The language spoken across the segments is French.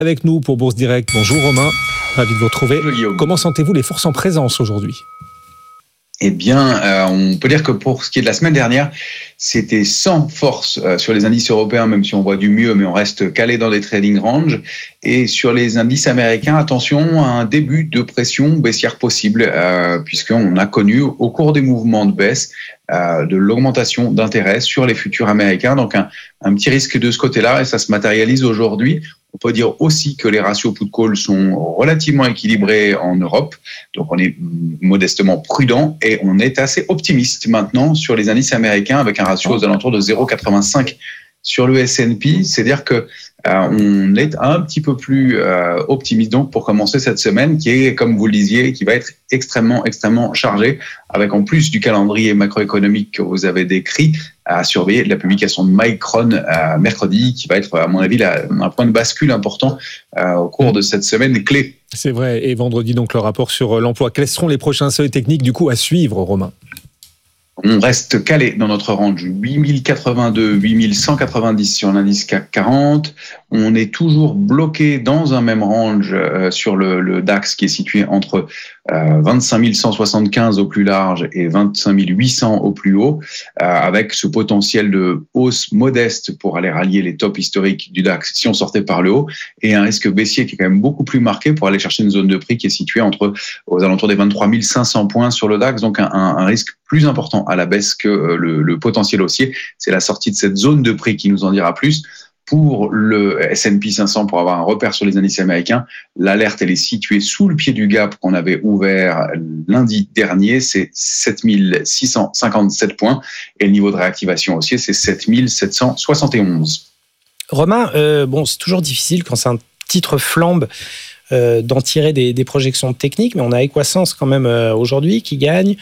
Avec nous pour Bourse Direct. Bonjour Romain, ravi de vous retrouver. Bonjour Guillaume. Comment sentez-vous les forces en présence aujourd'hui ? Eh bien, on peut dire que pour ce qui est de la semaine dernière, c'était sans force sur les indices européens, même si on voit du mieux, mais on reste calé dans des trading ranges. Et sur les indices américains, attention à un début de pression baissière possible, puisqu'on a connu au cours des mouvements de baisse de l'augmentation d'intérêt sur les futurs américains. Donc un petit risque de ce côté-là, et ça se matérialise aujourd'hui. On peut dire aussi que les ratios put-call sont relativement équilibrés en Europe. Donc, on est modestement prudent et on est assez optimiste maintenant sur les indices américains avec un ratio aux alentours de 0,85 sur le S&P. C'est-à-dire que on est un petit peu plus optimiste donc pour commencer cette semaine qui est, comme vous le disiez, qui va être extrêmement chargée avec en plus du calendrier macroéconomique que vous avez décrit à surveiller la publication de Micron mercredi qui va être à mon avis un point de bascule important au cours de cette semaine clé. C'est vrai, et vendredi donc le rapport sur l'emploi. Quels seront les prochains seuils techniques du coup à suivre, Romain ? On reste calé dans notre range 8082, 8190 sur l'indice CAC 40. On est toujours bloqué dans un même range sur le DAX qui est situé entre 25 175 au plus large et 25 800 au plus haut, avec ce potentiel de hausse modeste pour aller rallier les tops historiques du DAX si on sortait par le haut, et un risque baissier qui est quand même beaucoup plus marqué pour aller chercher une zone de prix qui est située aux alentours des 23 500 points sur le DAX, donc un risque plus important à la baisse que le potentiel haussier. C'est la sortie de cette zone de prix qui nous en dira plus. Pour le S&P 500, pour avoir un repère sur les indices américains, l'alerte, elle est située sous le pied du gap qu'on avait ouvert lundi dernier, c'est 7657 points, et le niveau de réactivation haussier, c'est 7771. Romain, c'est toujours difficile quand c'est un titre flambe d'en tirer des projections techniques, mais on a Equasens quand même aujourd'hui qui gagne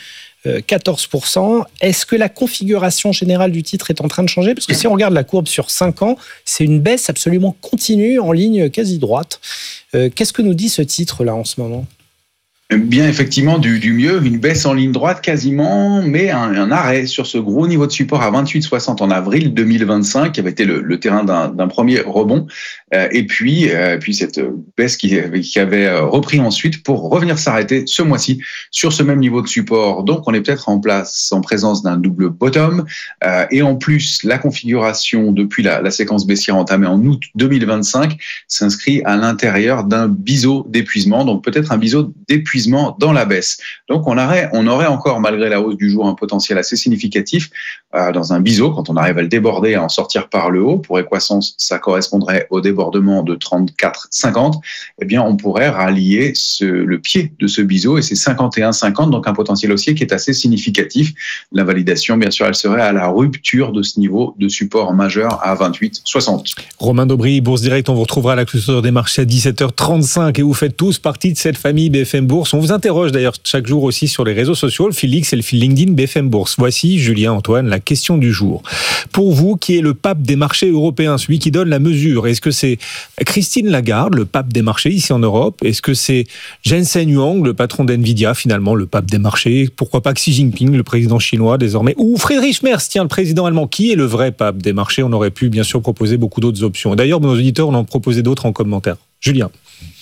14%. Est-ce que la configuration générale du titre est en train de changer ? Parce que si on regarde la courbe sur 5 ans, c'est une baisse absolument continue en ligne quasi droite. Qu'est-ce que nous dit ce titre-là en ce moment ? Bien, effectivement, du mieux, une baisse en ligne droite quasiment, mais un arrêt sur ce gros niveau de support à 28,60 en avril 2025, qui avait été le terrain d'un premier rebond, et puis cette baisse qui avait repris ensuite pour revenir s'arrêter ce mois-ci sur ce même niveau de support. Donc, on est peut-être en présence d'un double bottom, et en plus, la configuration depuis la séquence baissière entamée en août 2025 s'inscrit à l'intérieur d'un biseau d'épuisement, donc peut-être un biseau d'épuisement dans la baisse. Donc on aurait encore, malgré la hausse du jour, un potentiel assez significatif dans un biseau, quand on arrive à le déborder et à en sortir par le haut. Pour Equasens, ça correspondrait au débordement de 34,50. Eh bien, on pourrait rallier le pied de ce biseau, et c'est 51,50, donc un potentiel haussier qui est assez significatif. La validation, bien sûr, elle serait à la rupture de ce niveau de support majeur à 28,60. Romain Daubry, Bourse Direct, on vous retrouvera à la clôture des marchés à 17h35, et vous faites tous partie de cette famille BFM Bourse. On vous interroge d'ailleurs chaque jour aussi sur les réseaux sociaux, le fil X et le fil LinkedIn BFM Bourse. Voici, Julien, Antoine, la question du jour. Pour vous, qui est le pape des marchés européens, celui qui donne la mesure, est-ce que c'est Christine Lagarde, le pape des marchés ici en Europe ? Est-ce que c'est Jensen Huang, le patron d'NVIDIA, finalement le pape des marchés ? Pourquoi pas Xi Jinping, le président chinois désormais ? Ou Friedrich Merz, le président allemand. Qui est le vrai pape des marchés ? On aurait pu bien sûr proposer beaucoup d'autres options. D'ailleurs, nos auditeurs, on en proposait d'autres en commentaire. Julien.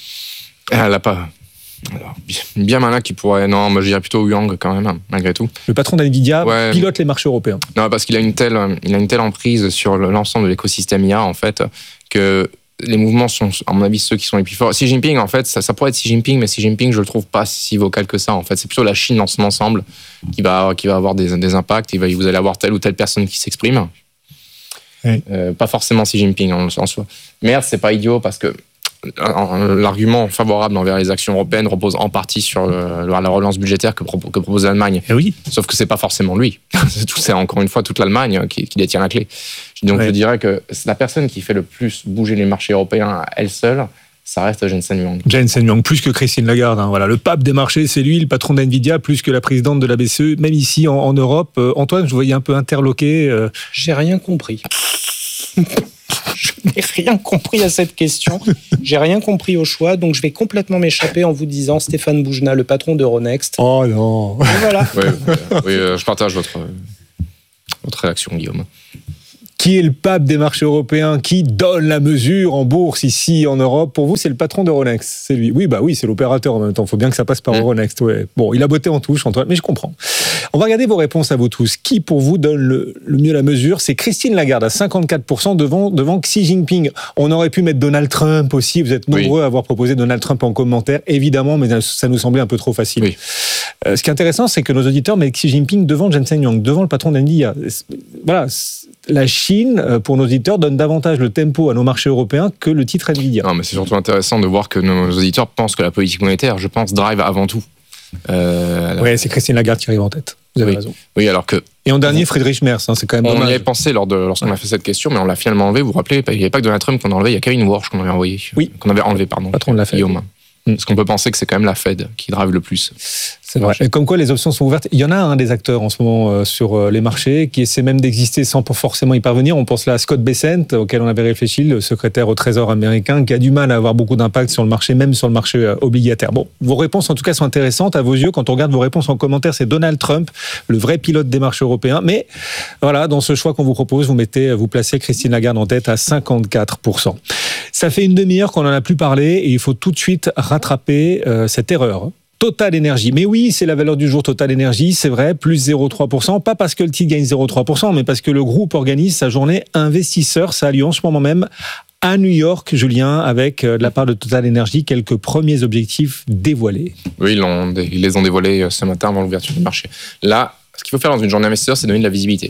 Elle n'a pas... Alors, bien malin qui pourrait... Non, moi je dirais plutôt Huang quand même, malgré tout. Le patron d'NVIDIA pilote les marchés européens. Non, parce qu'il a une telle emprise sur l'ensemble de l'écosystème IA, en fait, que les mouvements sont, à mon avis, ceux qui sont les plus forts. Xi Jinping, en fait, ça pourrait être Xi Jinping, mais Xi Jinping, je le trouve pas si vocal que ça, en fait. C'est plutôt la Chine dans son ensemble qui va avoir des impacts. Vous allez avoir telle ou telle personne qui s'exprime. Oui. Pas forcément Xi Jinping en soi. Merde, c'est pas idiot parce que l'argument favorable envers les actions européennes repose en partie sur la relance budgétaire que propose l'Allemagne. Et oui. Sauf que c'est pas forcément lui. C'est encore une fois toute l'Allemagne qui détient la clé. Donc je dirais que la personne qui fait le plus bouger les marchés européens à elle seule, ça reste Jensen Huang. Jensen Huang, plus que Christine Lagarde. Voilà, le pape des marchés, c'est lui, le patron d'NVIDIA, plus que la présidente de la BCE, même ici en Europe. Antoine, je voyais un peu interloqué. J'ai rien compris. Je n'ai rien compris à cette question. J'ai rien compris au choix, donc je vais complètement m'échapper en vous disant Stéphane Boujna, le patron d'Euronext. Oh non. Et voilà. Oui, je partage votre réaction, Guillaume. Qui est le pape des marchés européens? Qui donne la mesure en bourse ici en Europe? Pour vous, c'est le patron d'Euronext. C'est lui. Oui, c'est l'opérateur en même temps. Il faut bien que ça passe par Euronext. Ouais. Bon, il a botté en touche, Antoine, mais je comprends. On va regarder vos réponses à vous tous. Qui, pour vous, donne le mieux la mesure? C'est Christine Lagarde à 54% devant Xi Jinping. On aurait pu mettre Donald Trump aussi. Vous êtes nombreux à avoir proposé Donald Trump en commentaire, évidemment, mais ça nous semblait un peu trop facile. Oui. Ce qui est intéressant, c'est que nos auditeurs mettent Xi Jinping devant Jensen Huang, devant le patron d'NVIDIA. Voilà, la Chine, pour nos auditeurs, donne davantage le tempo à nos marchés européens que le titre NVIDIA. Non, mais c'est surtout intéressant de voir que nos auditeurs pensent que la politique monétaire, je pense, drive avant tout. Oui, c'est Christine Lagarde qui arrive en tête. Vous avez raison. Oui, alors que... Et en dernier, Friedrich Merz, c'est quand même dommage. On y avait pensé lorsqu'on a fait cette question, mais on l'a finalement enlevé. Vous vous rappelez, il n'y avait pas que Donald Trump qu'on a enlevé, il y a Kevin Warsh qu'on avait envoyé. Oui. Qu'on avait enlevé, pardon. Patron de la Fed. Guillaume. Parce qu'on peut penser que c'est quand même la Fed qui drive le plus. C'est vrai. Et comme quoi les options sont ouvertes. Il y en a un des acteurs en ce moment sur les marchés qui essaie même d'exister sans forcément y parvenir. On pense là à Scott Bessent, auquel on avait réfléchi, le secrétaire au Trésor américain, qui a du mal à avoir beaucoup d'impact sur le marché, même sur le marché obligataire. Bon, vos réponses en tout cas sont intéressantes à vos yeux. Quand on regarde vos réponses en commentaire, c'est Donald Trump, le vrai pilote des marchés européens. Mais voilà, dans ce choix qu'on vous propose, vous placez Christine Lagarde en tête à 54%. Ça fait une demi-heure qu'on n'en a plus parlé et il faut tout de suite rattraper cette erreur. Total Energy. Mais oui, c'est la valeur du jour Total Energy, c'est vrai, plus 0,3%. Pas parce que le titre gagne 0,3%, mais parce que le groupe organise sa journée investisseur. Ça a lieu en ce moment même à New York, Julien, avec de la part de Total Energy quelques premiers objectifs dévoilés. Oui, ils les ont dévoilés ce matin avant l'ouverture du marché. Là, ce qu'il faut faire dans une journée investisseur, c'est donner de la visibilité.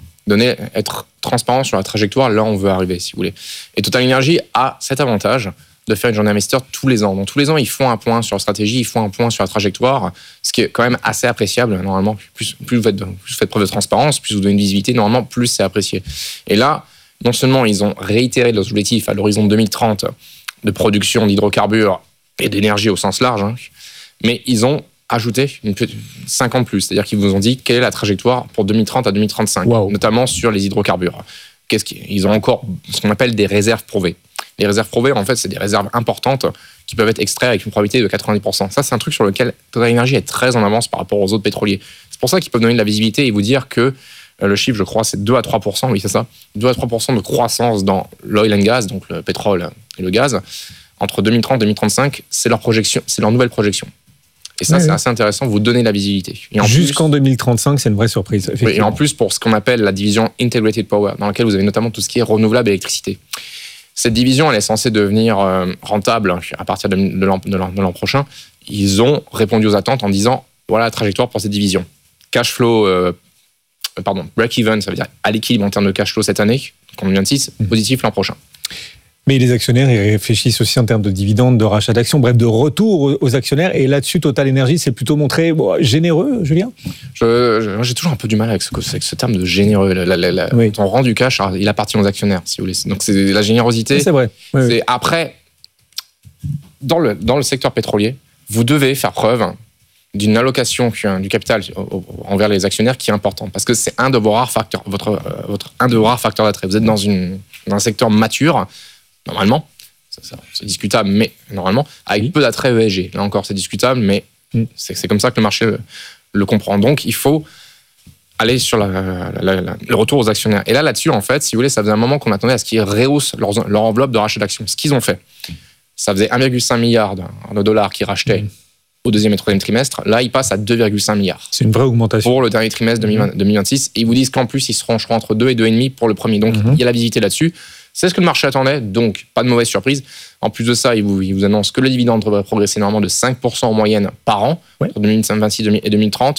Être transparent sur la trajectoire, là on veut arriver, si vous voulez. Et Total Energy a cet avantage de faire une journée investisseur tous les ans. Donc tous les ans, ils font un point sur la stratégie, ils font un point sur la trajectoire, ce qui est quand même assez appréciable. Normalement, plus vous faites preuve de transparence, plus vous donnez une visibilité, normalement, plus c'est apprécié. Et là, non seulement ils ont réitéré leurs objectifs à l'horizon 2030 de production d'hydrocarbures et d'énergie au sens large, mais ils ont ajouté 5 ans de plus. C'est-à-dire qu'ils vous ont dit quelle est la trajectoire pour 2030 à 2035, notamment sur les hydrocarbures. Ils ont encore ce qu'on appelle des réserves prouvées. Les réserves prouvées, en fait, c'est des réserves importantes qui peuvent être extraites avec une probabilité de 90%. Ça, c'est un truc sur lequel Total Energy est très en avance par rapport aux autres pétroliers. C'est pour ça qu'ils peuvent donner de la visibilité et vous dire que le chiffre, je crois, c'est 2 à 3%, oui, c'est ça, 2 à 3% de croissance dans l'oil and gas, donc le pétrole et le gaz, entre 2030 et 2035, c'est leur projection, c'est leur nouvelle projection. Et ça, c'est assez intéressant, vous donnez de la visibilité. Jusqu'en 2035, c'est une vraie surprise. Oui, et en plus, pour ce qu'on appelle la division Integrated Power, dans laquelle vous avez notamment tout ce qui est renouvelable électricité. Cette division, elle est censée devenir rentable à partir de l'an prochain. Ils ont répondu aux attentes en disant, voilà la trajectoire pour cette division. Cash flow, break-even, ça veut dire à l'équilibre en termes de cash flow cette année, en 2026, positif l'an prochain. Mais les actionnaires, ils réfléchissent aussi en termes de dividendes, de rachat d'actions, bref, de retour aux actionnaires. Et là-dessus, Total Energy s'est plutôt montré généreux, Julien. J'ai toujours un peu du mal avec ce terme de généreux. On rend du cash, il appartient aux actionnaires, si vous voulez. Donc c'est la générosité. Oui, c'est vrai. Oui. Après, dans le secteur pétrolier, vous devez faire preuve d'une allocation du capital envers les actionnaires qui est importante. Parce que c'est un de vos rares facteurs, un de vos rares facteurs d'attrait. Vous êtes dans un secteur mature, normalement, c'est discutable, mais normalement, avec peu d'attrait ESG. Là encore, c'est discutable, mais c'est comme ça que le marché le comprend. Donc, il faut aller sur le retour aux actionnaires. Et là-dessus, en fait, si vous voulez, ça faisait un moment qu'on attendait à ce qu'ils rehaussent leur enveloppe de rachat d'actions. Ce qu'ils ont fait, ça faisait 1,5 milliard de dollars qu'ils rachetaient au deuxième et troisième trimestre. Là, ils passent à 2,5 milliards. C'est une vraie augmentation. Pour le dernier trimestre 2026. Et ils vous disent qu'en plus, ils seront, je crois, entre 2 et 2,5 pour le premier. Donc, il y a la visibilité là-dessus. C'est ce que le marché attendait, donc pas de mauvaise surprise. En plus de ça, il vous annonce que le dividende va progresser normalement de 5% en moyenne par an, entre 2026 et 2030.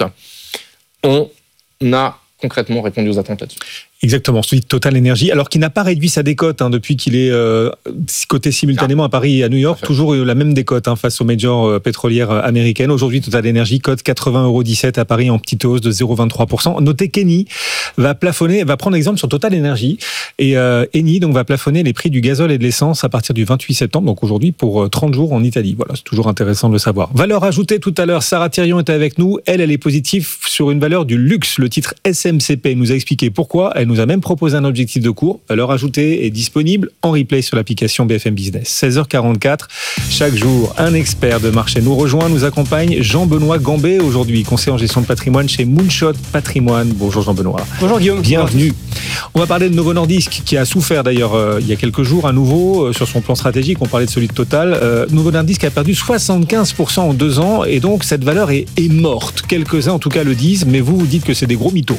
On a concrètement répondu aux attentes là-dessus. Exactement, celui de Total Energy, alors qu'il n'a pas réduit sa décote depuis qu'il est coté simultanément à Paris et à New York, toujours la même décote face aux majors pétrolières américaines. Aujourd'hui, Total Energy cote 80,17 € à Paris en petite hausse de 0,23%. Notez qu'Eni va prendre exemple sur Total Energy, et Eni donc va plafonner les prix du gazole et de l'essence à partir du 28 septembre, donc aujourd'hui pour 30 jours en Italie. Voilà, c'est toujours intéressant de le savoir. Valeur ajoutée tout à l'heure, Sarah Thirion est avec nous. Elle est positive sur une valeur du luxe. Le titre SMCP nous a expliqué pourquoi. Elle nous a même proposé un objectif de cours. Valeur ajoutée est disponible en replay sur l'application BFM Business. 16h44, chaque jour, un expert de marché nous rejoint, nous accompagne Jean-Benoît Gambet, aujourd'hui conseiller en gestion de patrimoine chez Moonshot Patrimoine. Bonjour Jean-Benoît. Bonjour Guillaume. Bienvenue. On va parler de Novo Nordisk qui a souffert d'ailleurs il y a quelques jours à nouveau sur son plan stratégique. On parlait de celui de Total. Novo Nordisk a perdu 75% en 2 ans et donc cette valeur est morte. Quelques-uns en tout cas le disent, mais vous dites que c'est des gros mythos.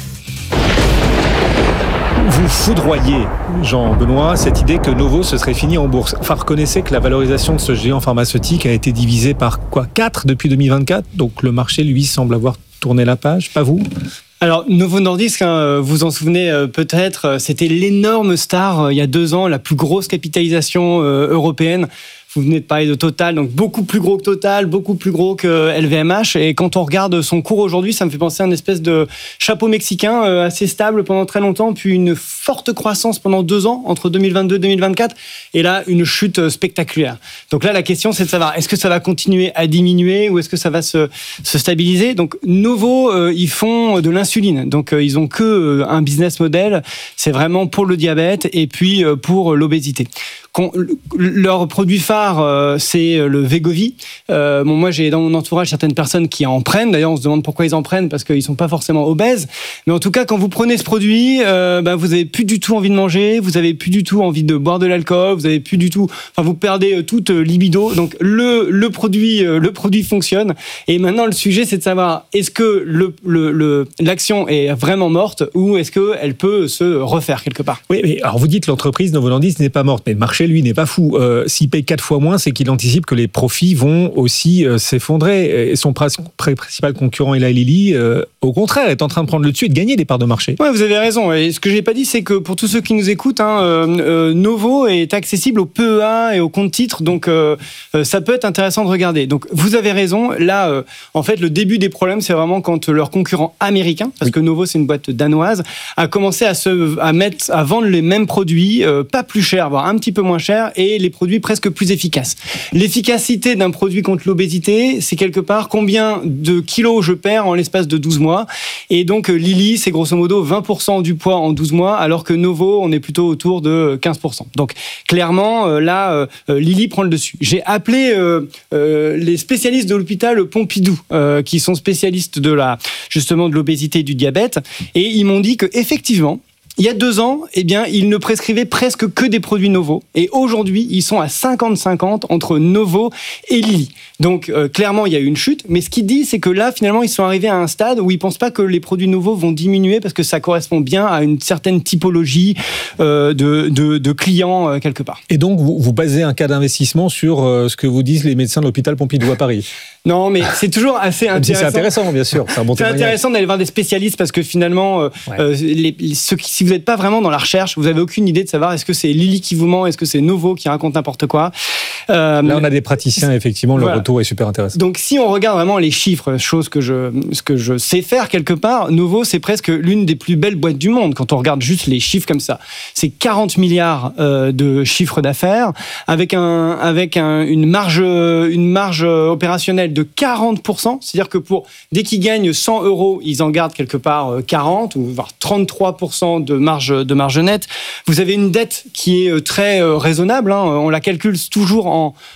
Vous foudroyez, Jean-Benoît, cette idée que Novo se serait fini en bourse. Enfin, reconnaissez que la valorisation de ce géant pharmaceutique a été divisée par 4 depuis 2024. Donc le marché, lui, semble avoir tourné la page, pas vous ? Alors, Novo Nordisk, vous en souvenez peut-être, c'était l'énorme star il y a 2 ans, la plus grosse capitalisation européenne. Vous venez de parler de Total, donc beaucoup plus gros que Total, beaucoup plus gros que LVMH. Et quand on regarde son cours aujourd'hui, ça me fait penser à une espèce de chapeau mexicain assez stable pendant très longtemps, puis une forte croissance pendant 2 ans, entre 2022 et 2024. Et là, une chute spectaculaire. Donc là, la question, c'est de savoir, est-ce que ça va continuer à diminuer ou est-ce que ça va se stabiliser ? Donc Novo, ils font de l'insuline. Donc ils ont que un business model. C'est vraiment pour le diabète et puis pour l'obésité. Leur produit phare, c'est le Wegovy. Moi, j'ai dans mon entourage certaines personnes qui en prennent. D'ailleurs, on se demande pourquoi ils en prennent, parce qu'ils sont pas forcément obèses. Mais en tout cas, quand vous prenez ce produit, vous avez plus du tout envie de manger, vous avez plus du tout envie de boire de l'alcool, vous avez plus du tout, vous perdez toute libido. Donc le produit fonctionne. Et maintenant, le sujet, c'est de savoir est-ce que l'action est vraiment morte ou est-ce que elle peut se refaire quelque part. Oui, mais alors vous dites l'entreprise Novo Nordisk n'est pas morte, mais le marché lui n'est pas fou. S'il paye 4 fois moins, c'est qu'il anticipe que les profits vont aussi s'effondrer. Et son principal concurrent, Eli Lilly, au contraire, est en train de prendre le dessus et de gagner des parts de marché. Ouais, vous avez raison. Et ce que j'ai pas dit, c'est que pour tous ceux qui nous écoutent, Novo est accessible au PEA et au compte titre, donc ça peut être intéressant de regarder. Donc vous avez raison. Là, en fait, le début des problèmes, c'est vraiment quand leur concurrent américain, parce que Novo c'est une boîte danoise, a commencé à vendre les mêmes produits, pas plus cher, voire un petit peu moins cher, et les produits presque plus efficaces. L'efficacité d'un produit contre l'obésité, c'est quelque part combien de kilos je perds en l'espace de 12 mois. Et donc Lilly, c'est grosso modo 20% du poids en 12 mois, alors que Novo, on est plutôt autour de 15%. Donc clairement, là, Lilly prend le dessus. J'ai appelé les spécialistes de l'hôpital Pompidou, qui sont spécialistes justement de l'obésité et du diabète, et ils m'ont dit que effectivement, il y a 2 ans, ils ne prescrivaient presque que des produits Novo. Et aujourd'hui, ils sont à 50-50 entre Novo et Lilly. Donc, clairement, il y a eu une chute. Mais ce qu'il dit, c'est que là, finalement, ils sont arrivés à un stade où ils ne pensent pas que les produits Novo vont diminuer parce que ça correspond bien à une certaine typologie de clients quelque part. Et donc, vous basez un cas d'investissement sur ce que vous disent les médecins de l'hôpital Pompidou à Paris. Non, mais c'est toujours assez intéressant. C'est intéressant, bien sûr. C'est un bon témoignage. C'est intéressant d'aller voir des spécialistes parce que finalement, si vous n'êtes pas vraiment dans la recherche, vous n'avez aucune idée de savoir est-ce que c'est Lilly qui vous ment, est-ce que c'est Novo qui raconte n'importe quoi. Là, on a des praticiens, effectivement, le retour est super intéressant. Donc, si on regarde vraiment les chiffres, ce que je sais faire quelque part, Novo, c'est presque l'une des plus belles boîtes du monde. Quand on regarde juste les chiffres comme ça, c'est 40 milliards de chiffre d'affaires avec une marge opérationnelle de 40%. C'est-à-dire que dès qu'ils gagnent 100 €, ils en gardent quelque part 40 ou voire 33% de marge nette. Vous avez une dette qui est très raisonnable. On la calcule toujours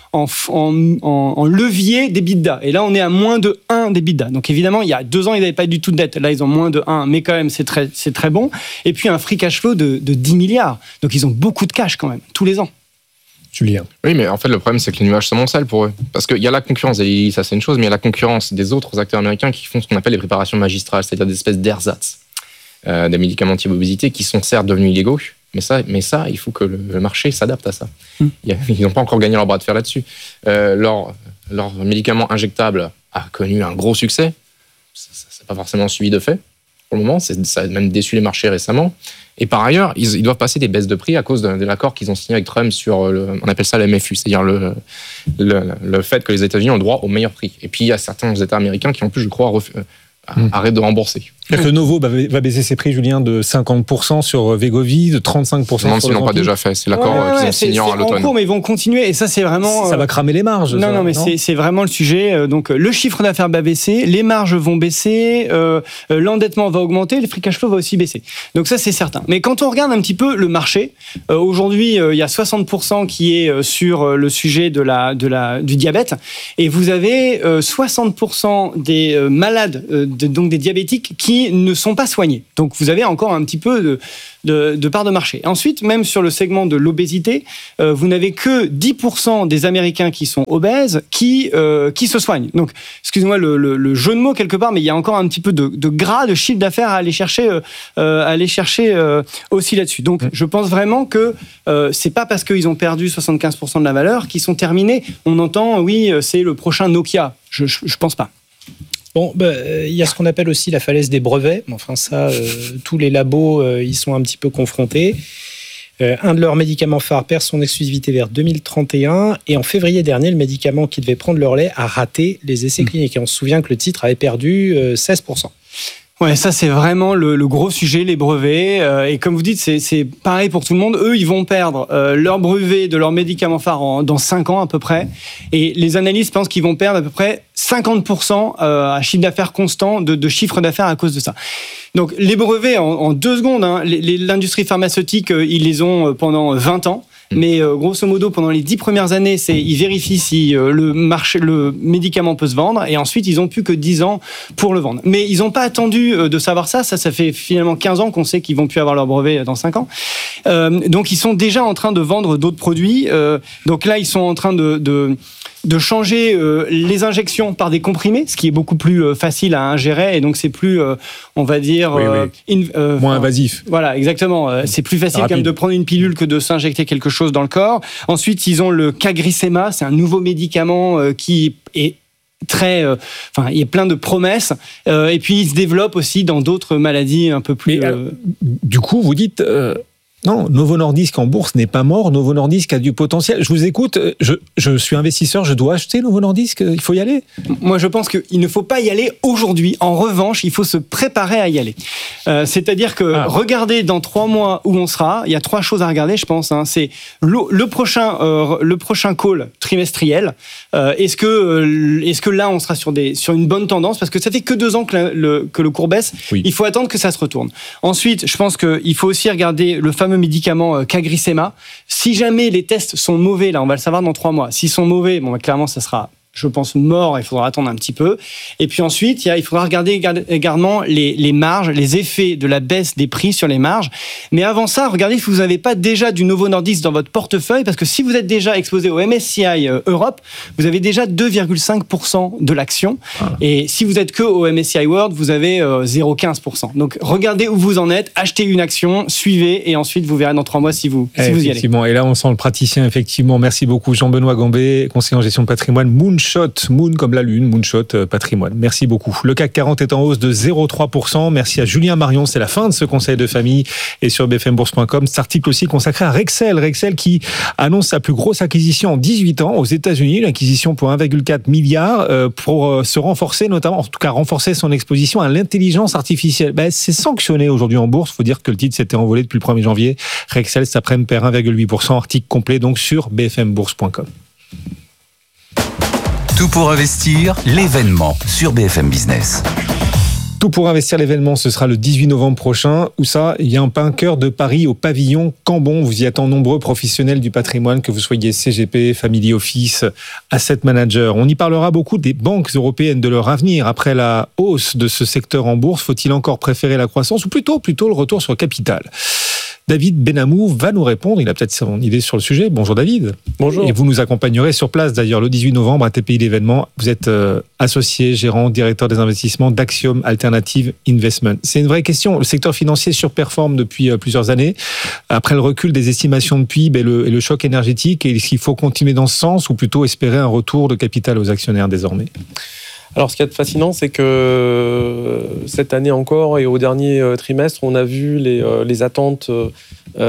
en levier d'EBITDA. Et là, on est à moins de 1 d'EBITDA. Donc évidemment, il y a 2 ans, ils n'avaient pas du tout de dette. Là, ils ont moins de 1, mais quand même, c'est très bon. Et puis, un free cash flow de 10 milliards. Donc, ils ont beaucoup de cash quand même, tous les ans. Julien. Oui, mais en fait, le problème, c'est que les nuages s'amoncellent pour eux. Parce qu'il y a la concurrence, ça c'est une chose, mais il y a la concurrence des autres acteurs américains qui font ce qu'on appelle les préparations magistrales, c'est-à-dire des espèces d'ersatz, des médicaments anti-obésité qui sont certes devenus illégaux, mais ça, il faut que le marché s'adapte à ça. Ils n'ont pas encore gagné leur bras de fer là-dessus. Leur médicament injectable a connu un gros succès. Ça n'a pas forcément suivi de fait. Pour le moment, ça a même déçu les marchés récemment. Et par ailleurs, ils doivent passer des baisses de prix à cause de l'accord qu'ils ont signé avec Trump sur, on appelle ça le MFU, c'est-à-dire le fait que les États-Unis ont le droit au meilleur prix. Et puis, il y a certains États américains qui, en plus, je crois, arrête de rembourser. C'est-à-dire que Novo va baisser ses prix, Julien, de 50% sur Wegovy, de 35% Même sur s'ils l'ont pas déjà fait. C'est l'accord qu'ils ont signé à l'automne. En cours, mais ils vont continuer. Et ça, c'est vraiment. Ça va cramer les marges. Non, mais c'est vraiment le sujet. Donc, le chiffre d'affaires va baisser, les marges vont baisser, l'endettement va augmenter, le free cash flow va aussi baisser. Donc, ça, c'est certain. Mais quand on regarde un petit peu le marché, aujourd'hui, il y a 60% qui est sur le sujet du diabète. Et vous avez 60% des malades, donc des diabétiques, qui ne sont pas soignés. Donc, vous avez encore un petit peu de part de marché. Ensuite, même sur le segment de l'obésité, vous n'avez que 10% des Américains qui sont obèses qui se soignent. Donc, excusez-moi le jeu de mots quelque part, mais il y a encore un petit peu de gras, de chiffre d'affaires à aller chercher aussi là-dessus. Donc, je pense vraiment que c'est pas parce qu'ils ont perdu 75% de la valeur qu'ils sont terminés. On entend, oui, c'est le prochain Nokia. Je pense pas. Bon, il y a ce qu'on appelle aussi la falaise des brevets. Enfin, ça, tous les labos, ils sont un petit peu confrontés. Un de leurs médicaments phares perd son exclusivité vers 2031. Et en février dernier, le médicament qui devait prendre leur lait a raté les essais cliniques. Et on se souvient que le titre avait perdu 16%. Ouais, ça c'est vraiment le gros sujet, les brevets. Et comme vous dites, c'est pareil pour tout le monde. Eux, ils vont perdre leur brevet de leur médicament phare dans 5 ans à peu près. Et les analystes pensent qu'ils vont perdre à peu près 50% à chiffre d'affaires constant de chiffre d'affaires à cause de ça. Donc les brevets, en 2 secondes, hein, l'industrie pharmaceutique, ils les ont pendant 20 ans. Mais grosso modo, pendant les 10 premières années, ils vérifient si le médicament peut se vendre, et ensuite ils n'ont plus que 10 ans pour le vendre. Mais ils n'ont pas attendu de savoir ça. Ça fait finalement 15 ans qu'on sait qu'ils vont plus avoir leur brevet dans 5 ans. Donc ils sont déjà en train de vendre d'autres produits. Donc là, ils sont en train de changer les injections par des comprimés, ce qui est beaucoup plus facile à ingérer, et donc c'est plus, on va dire... moins invasif. Voilà, exactement. C'est plus facile quand même de prendre une pilule que de s'injecter quelque chose dans le corps. Ensuite, ils ont le CagriSema, c'est un nouveau médicament qui est très... il y a plein de promesses. Et puis, il se développe aussi dans d'autres maladies un peu plus... Du coup, vous dites... Non, Novo Nordisk en bourse n'est pas mort. Novo Nordisk a du potentiel. Je vous écoute. Je suis investisseur. Je dois acheter Novo Nordisk. Il faut y aller. Moi, je pense qu'il ne faut pas y aller aujourd'hui. En revanche, il faut se préparer à y aller. C'est-à-dire que regardez dans 3 mois où on sera. Il y a 3 choses à regarder, je pense. C'est le prochain call trimestriel. Est-ce que là, on sera sur une bonne tendance? Parce que ça fait que 2 ans que le cours baisse. Oui. Il faut attendre que ça se retourne. Ensuite, je pense qu'il faut aussi regarder le fameux médicament CagriSema. Si jamais les tests sont mauvais, là on va le savoir dans 3 mois, s'ils sont mauvais, clairement ça sera, je pense, mort, il faudra attendre un petit peu. Et puis ensuite, il faudra regarder également les marges, les effets de la baisse des prix sur les marges. Mais avant ça, regardez si vous n'avez pas déjà du Novo Nordisk dans votre portefeuille, parce que si vous êtes déjà exposé au MSCI Europe, vous avez déjà 2,5% de l'action. Et si vous êtes que au MSCI World, vous avez 0,15%. Donc regardez où vous en êtes, achetez une action, suivez, et ensuite vous verrez dans 3 mois si vous y allez. Et là, on sent le praticien, effectivement. Merci beaucoup, Jean-Benoît Gambé, conseiller en gestion de patrimoine, Moon comme la lune, Moonshot patrimoine. Merci beaucoup. Le CAC 40 est en hausse de 0,3%. Merci à Julien Marion. C'est la fin de ce conseil de famille. Et sur bfmbourse.com, cet article aussi consacré à Rexel. Rexel qui annonce sa plus grosse acquisition en 18 ans aux États-Unis. Une acquisition pour 1,4 milliard pour se renforcer, notamment, en tout cas renforcer son exposition à l'intelligence artificielle. C'est sanctionné aujourd'hui en bourse. Il faut dire que le titre s'était envolé depuis le 1er janvier. Rexel, cet après-midi, perd 1,8%. Article complet donc sur bfmbourse.com. Tout pour investir, l'événement sur BFM Business. Tout pour investir, l'événement, ce sera le 18 novembre prochain. Où ça? Il y a un Pain-Cœur de Paris au pavillon Cambon. Vous y attend nombreux professionnels du patrimoine, que vous soyez CGP, Family Office, Asset Manager. On y parlera beaucoup des banques européennes, de leur avenir. Après la hausse de ce secteur en bourse, faut-il encore préférer la croissance ou plutôt le retour sur le capital? David Benamou va nous répondre. Il a peut-être son idée sur le sujet. Bonjour David. Bonjour. Et vous nous accompagnerez sur place d'ailleurs le 18 novembre à TPI l'événement. Vous êtes associé, gérant, directeur des investissements d'Axiom Alternative Investment. C'est une vraie question. Le secteur financier surperforme depuis plusieurs années. Après le recul des estimations de PIB et le choc énergétique, est-ce qu'il faut continuer dans ce sens ou plutôt espérer un retour de capital aux actionnaires désormais? Alors, ce qui est fascinant, c'est que cette année encore et au dernier trimestre, on a vu les attentes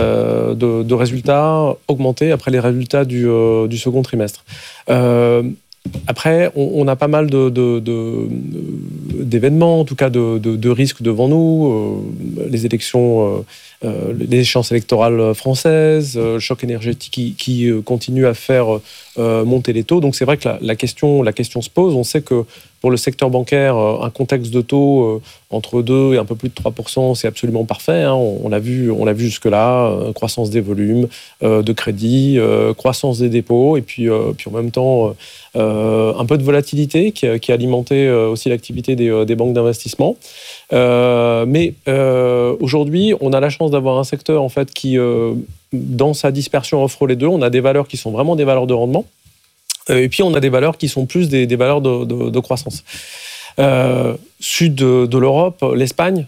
de résultats augmenter après les résultats du second trimestre. Après, on a pas mal d'événements, en tout cas de risques devant nous. Les élections, les échéances électorales françaises, le choc énergétique qui continue à faire monter les taux. Donc c'est vrai que la question se pose. On sait que pour le secteur bancaire, un contexte de taux entre 2 et un peu plus de 3%, c'est absolument parfait. Hein. On l'a vu jusque-là, croissance des volumes de crédit, croissance des dépôts, et puis en même temps, un peu de volatilité qui alimentait aussi l'activité des banques d'investissement. Mais aujourd'hui, on a la chance d'avoir un secteur en fait, qui, dans sa dispersion, offre les deux. On a des valeurs qui sont vraiment des valeurs de rendement. Et puis, on a des valeurs qui sont plus des valeurs de croissance. Sud de l'Europe, l'Espagne,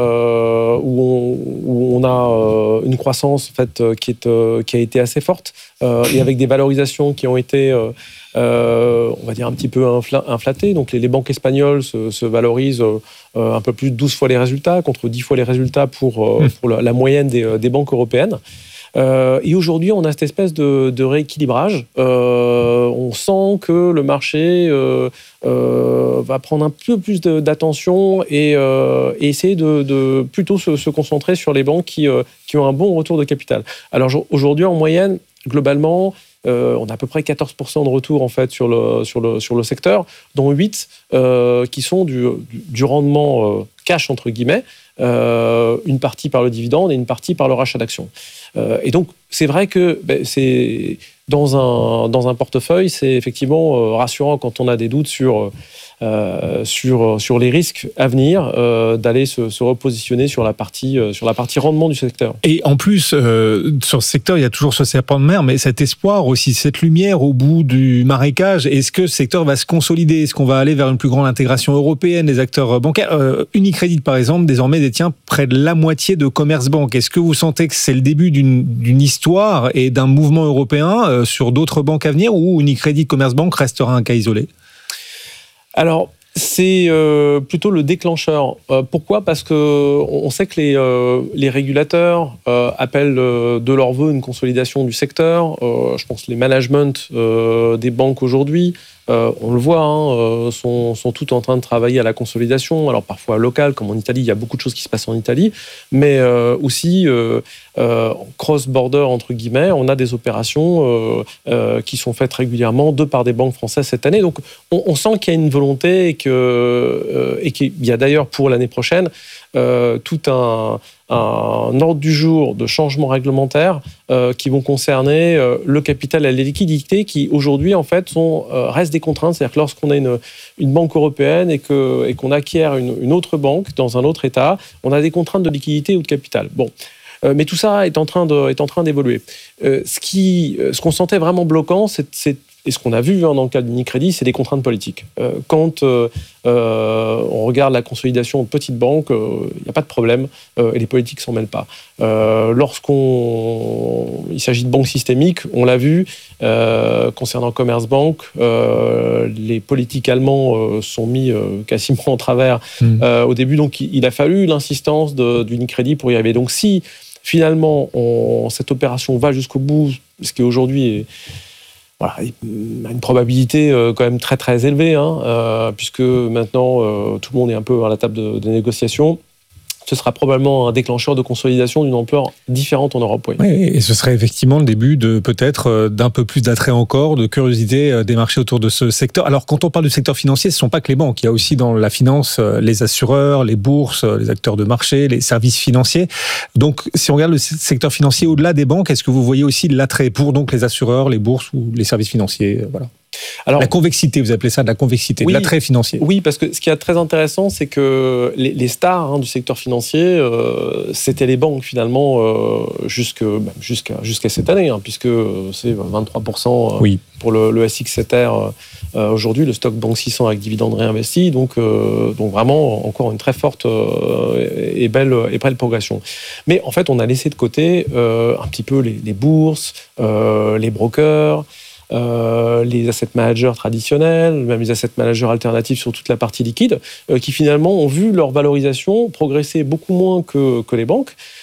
où on a une croissance en fait, qui a été assez forte et avec des valorisations qui ont été, on va dire, un petit peu inflatées. Donc, les banques espagnoles se valorisent un peu plus de 12 fois les résultats, contre 10 fois les résultats pour la moyenne des banques européennes. Et aujourd'hui, on a cette espèce de rééquilibrage. On sent que le marché va prendre un peu plus d'attention et essayer de plutôt se concentrer sur les banques qui ont un bon retour de capital. Alors aujourd'hui, en moyenne, globalement, on a à peu près 14% de retour en fait, sur le secteur, dont 8 qui sont du rendement cash, entre guillemets, une partie par le dividende et une partie par le rachat d'actions. Et donc, c'est vrai que c'est dans un portefeuille, c'est effectivement rassurant quand on a des doutes sur les risques à venir, d'aller se repositionner sur la partie rendement du secteur. Et en plus, sur ce secteur, il y a toujours ce serpent de mer, mais cet espoir aussi, cette lumière au bout du marécage, est-ce que ce secteur va se consolider ? Est-ce qu'on va aller vers une plus grande intégration européenne des acteurs bancaires ? Unicredit, par exemple, désormais détient près de la moitié de Commerzbank. Est-ce que vous sentez que c'est le début d'une histoire et d'un mouvement européen sur d'autres banques à venir, ou Unicredit Commerzbank restera un cas isolé ? Alors, c'est plutôt le déclencheur. Pourquoi ? Parce qu'on sait que les régulateurs appellent de leur vœu une consolidation du secteur. Je pense que les managements des banques aujourd'hui, on le voit, sont tout en train de travailler à la consolidation. Alors parfois locale, comme en Italie, il y a beaucoup de choses qui se passent en Italie, mais aussi cross-border, entre guillemets, on a des opérations qui sont faites régulièrement par des banques françaises cette année. Donc on sent qu'il y a une volonté et qu'il y a d'ailleurs pour l'année prochaine tout un ordre du jour de changements réglementaires qui vont concerner le capital et les liquidités qui aujourd'hui en fait restent des contraintes. C'est-à-dire que lorsqu'on a une banque européenne et qu'on acquiert une autre banque dans un autre État, on a des contraintes de liquidité ou de capital. Bon. Mais tout ça est en train d'évoluer. Ce qu'on sentait vraiment bloquant, et ce qu'on a vu dans le cas d'Unicredit, c'est des contraintes politiques. Quand on regarde la consolidation de petites banques, il n'y a pas de problème et les politiques ne s'en mêlent pas. Lorsqu'il s'agit de banques systémiques, on l'a vu, concernant Commerzbank, les politiques allemands sont mis quasiment en travers au début. Donc il a fallu l'insistance d'Unicredit pour y arriver. Donc si finalement cette opération va jusqu'au bout, ce qui aujourd'hui est une probabilité quand même très très élevée, puisque maintenant tout le monde est un peu à la table de négociation. Ce sera probablement un déclencheur de consolidation d'une ampleur différente en Europe. Oui. Oui, et ce serait effectivement le début d'un peu plus d'attrait encore, de curiosité des marchés autour de ce secteur. Alors quand on parle du secteur financier, ce ne sont pas que les banques. Il y a aussi dans la finance les assureurs, les bourses, les acteurs de marché, les services financiers. Donc si on regarde le secteur financier au-delà des banques, est-ce que vous voyez aussi de l'attrait pour donc les assureurs, les bourses ou les services financiers ? Voilà. Alors, la convexité, vous appelez ça de la convexité, de l'attrait financier. Oui, parce que ce qui est très intéressant, c'est que les stars du secteur financier, c'était les banques finalement jusqu'à cette année, puisque c'est 23% pour le SX7R aujourd'hui, le stock Banque 600 avec dividendes réinvestis, donc vraiment encore une très forte et belle progression. Mais en fait, on a laissé de côté un petit peu les bourses, les brokers, les asset managers traditionnels, même les asset managers alternatifs sur toute la partie liquide, qui finalement ont vu leur valorisation progresser beaucoup moins que les banques,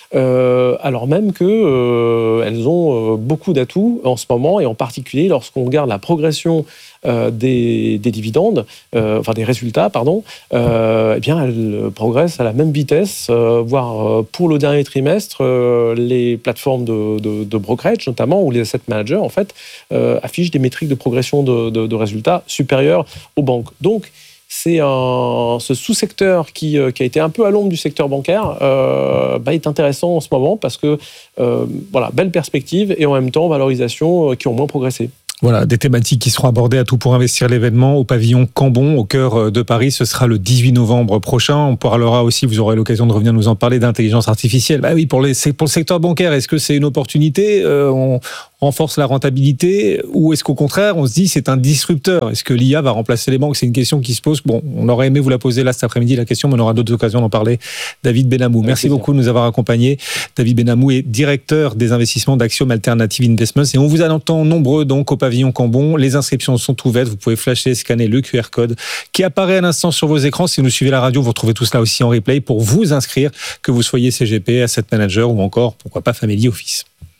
alors même qu'elles ont beaucoup d'atouts en ce moment, et en particulier lorsqu'on regarde la progression des dividendes, des résultats, eh bien, elles progressent à la même vitesse, voire pour le dernier trimestre, les plateformes de brokerage notamment, ou les asset managers, en fait, affichent des métriques de progression de résultats supérieures aux banques. Donc, c'est ce sous-secteur qui a été un peu à l'ombre du secteur bancaire est intéressant en ce moment parce que, belle perspective et en même temps valorisation qui ont moins progressé. Voilà, des thématiques qui seront abordées à Tout pour investir l'événement au pavillon Cambon, au cœur de Paris. Ce sera le 18 novembre prochain. On parlera aussi, vous aurez l'occasion de revenir nous en parler, d'intelligence artificielle. Bah oui, pour le secteur bancaire, est-ce que c'est une opportunité ? On renforce la rentabilité, ou est-ce qu'au contraire, on se dit c'est un disrupteur ? Est-ce que l'IA va remplacer les banques ? C'est une question qui se pose. Bon, on aurait aimé vous la poser là cet après-midi, la question, mais on aura d'autres occasions d'en parler. David Benamou, merci beaucoup de nous avoir accompagnés. David Benamou est directeur des investissements d'Axiom Alternative Investments, et on vous attend nombreux donc au pavillon Cambon. Les inscriptions sont ouvertes. Vous pouvez flasher, scanner le QR code qui apparaît à l'instant sur vos écrans. Si vous nous suivez à la radio, vous retrouvez tout cela aussi en replay pour vous inscrire, que vous soyez CGP, Asset Manager ou encore, pourquoi pas, Family Office.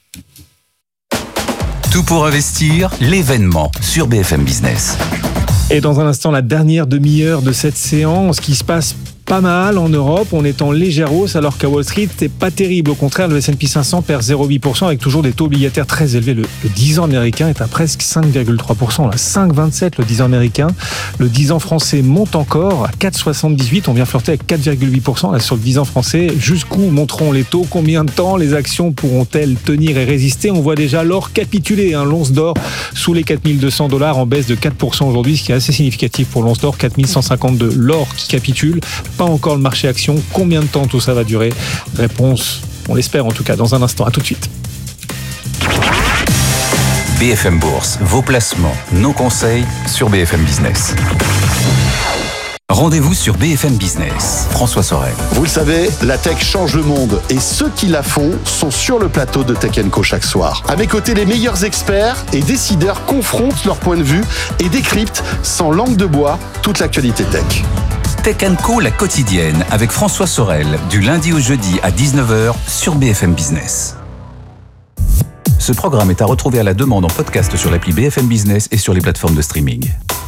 Tout pour investir, l'événement sur BFM Business. Et dans un instant, la dernière demi-heure de cette séance qui se passe pas mal en Europe. On est en légère hausse alors qu'à Wall Street, c'est pas terrible. Au contraire, le S&P 500 perd 0,8% avec toujours des taux obligataires très élevés. Le 10 ans américain est à presque 5,3%. Là, 5,27 le 10 ans américain. Le 10 ans français monte encore à 4,78. On vient flirter avec 4,8% là, sur le 10 ans français. Jusqu'où monteront les taux ? Combien de temps les actions pourront-elles tenir et résister ? On voit déjà l'or capituler. L'once d'or sous les $4,200 en baisse de 4% aujourd'hui, ce qui est assez significatif pour l'once d'or. 4,152. L'or qui capitule. Pas encore le marché action. Combien de temps tout ça va durer ? Réponse, on l'espère en tout cas, dans un instant. À tout de suite. BFM Bourse, vos placements, nos conseils sur BFM Business. Rendez-vous sur BFM Business. François Sorel. Vous le savez, la tech change le monde et ceux qui la font sont sur le plateau de Tech & Co chaque soir. À mes côtés, les meilleurs experts et décideurs confrontent leur point de vue et décryptent sans langue de bois toute l'actualité tech. Tech & Co, la quotidienne, avec François Sorel, du lundi au jeudi à 19h sur BFM Business. Ce programme est à retrouver à la demande en podcast sur l'appli BFM Business et sur les plateformes de streaming.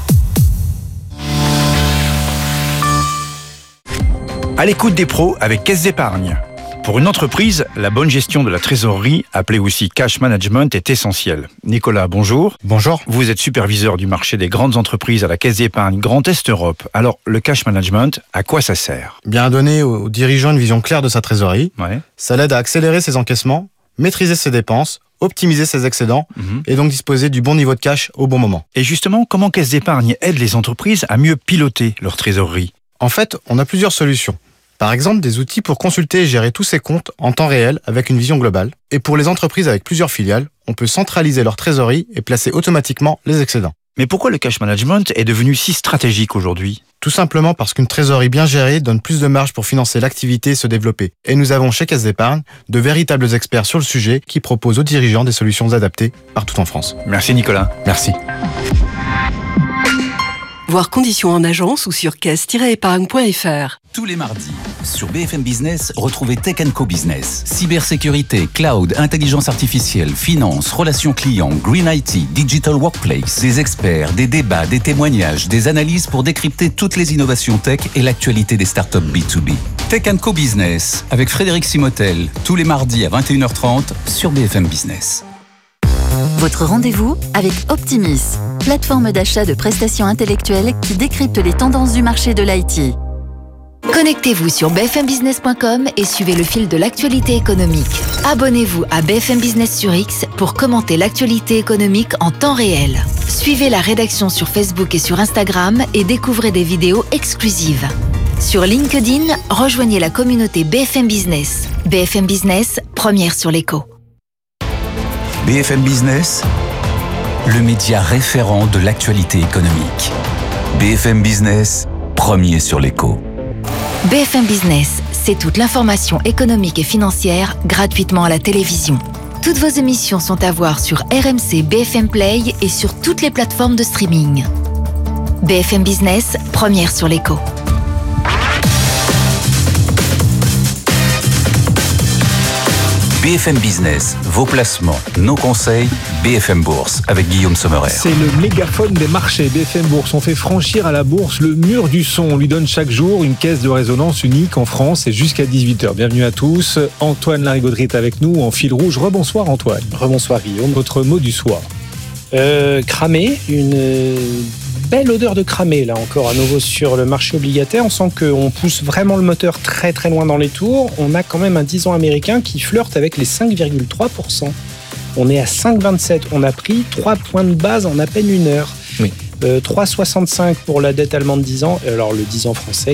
À l'écoute des pros avec Caisse d'Épargne. Pour une entreprise, la bonne gestion de la trésorerie, appelée aussi cash management, est essentielle. Nicolas, bonjour. Bonjour. Vous êtes superviseur du marché des grandes entreprises à la Caisse d'Épargne Grand Est Europe. Alors, le cash management, à quoi ça sert ? Bien à donner aux dirigeants une vision claire de sa trésorerie. Ouais. Ça l'aide à accélérer ses encaissements, maîtriser ses dépenses, optimiser ses excédents et donc disposer du bon niveau de cash au bon moment. Et justement, comment Caisse d'Épargne aide les entreprises à mieux piloter leur trésorerie ? En fait, on a plusieurs solutions. Par exemple, des outils pour consulter et gérer tous ses comptes en temps réel avec une vision globale. Et pour les entreprises avec plusieurs filiales, on peut centraliser leur trésorerie et placer automatiquement les excédents. Mais pourquoi le cash management est devenu si stratégique aujourd'hui ? Tout simplement parce qu'une trésorerie bien gérée donne plus de marge pour financer l'activité et se développer. Et nous avons chez Caisse d'Épargne de véritables experts sur le sujet qui proposent aux dirigeants des solutions adaptées partout en France. Merci Nicolas. Merci. Voir conditions en agence ou sur caisse-épargne.fr. Tous les mardis, sur BFM Business, retrouvez Tech & Co Business. Cybersécurité, cloud, intelligence artificielle, finance, relations clients, green IT, digital workplace. Des experts, des débats, des témoignages, des analyses pour décrypter toutes les innovations tech et l'actualité des startups B2B. Tech & Co Business, avec Frédéric Simotel, tous les mardis à 21h30 sur BFM Business. Votre rendez-vous avec Optimis, plateforme d'achat de prestations intellectuelles qui décrypte les tendances du marché de l'IT. Connectez-vous sur bfmbusiness.com et suivez le fil de l'actualité économique. Abonnez-vous à BFM Business sur X pour commenter l'actualité économique en temps réel. Suivez la rédaction sur Facebook et sur Instagram et découvrez des vidéos exclusives. Sur LinkedIn, rejoignez la communauté BFM Business. BFM Business, première sur l'écho. BFM Business, le média référent de l'actualité économique. BFM Business, premier sur l'écho. BFM Business, c'est toute l'information économique et financière gratuitement à la télévision. Toutes vos émissions sont à voir sur RMC BFM Play et sur toutes les plateformes de streaming. BFM Business, première sur l'écho. BFM Business, vos placements, nos conseils, BFM Bourse avec Guillaume Sommerer. C'est le mégaphone des marchés. BFM Bourse, on fait franchir à la bourse le mur du son. On lui donne chaque jour une caisse de résonance unique en France et jusqu'à 18h. Bienvenue à tous. Antoine Larigauderie est avec nous en fil rouge. Rebonsoir Antoine. Rebonsoir Guillaume. Votre mot du soir. Cramé, une belle odeur de cramé là encore à nouveau sur le marché obligataire. On sent qu'on pousse vraiment le moteur très très loin dans les tours. On a quand même un 10 ans américain qui flirte avec les 5,3%. On est à 5,27. On a pris 3 points de base en à peine une heure. Oui. 3,65 pour la dette allemande 10 ans. Alors le 10 ans français,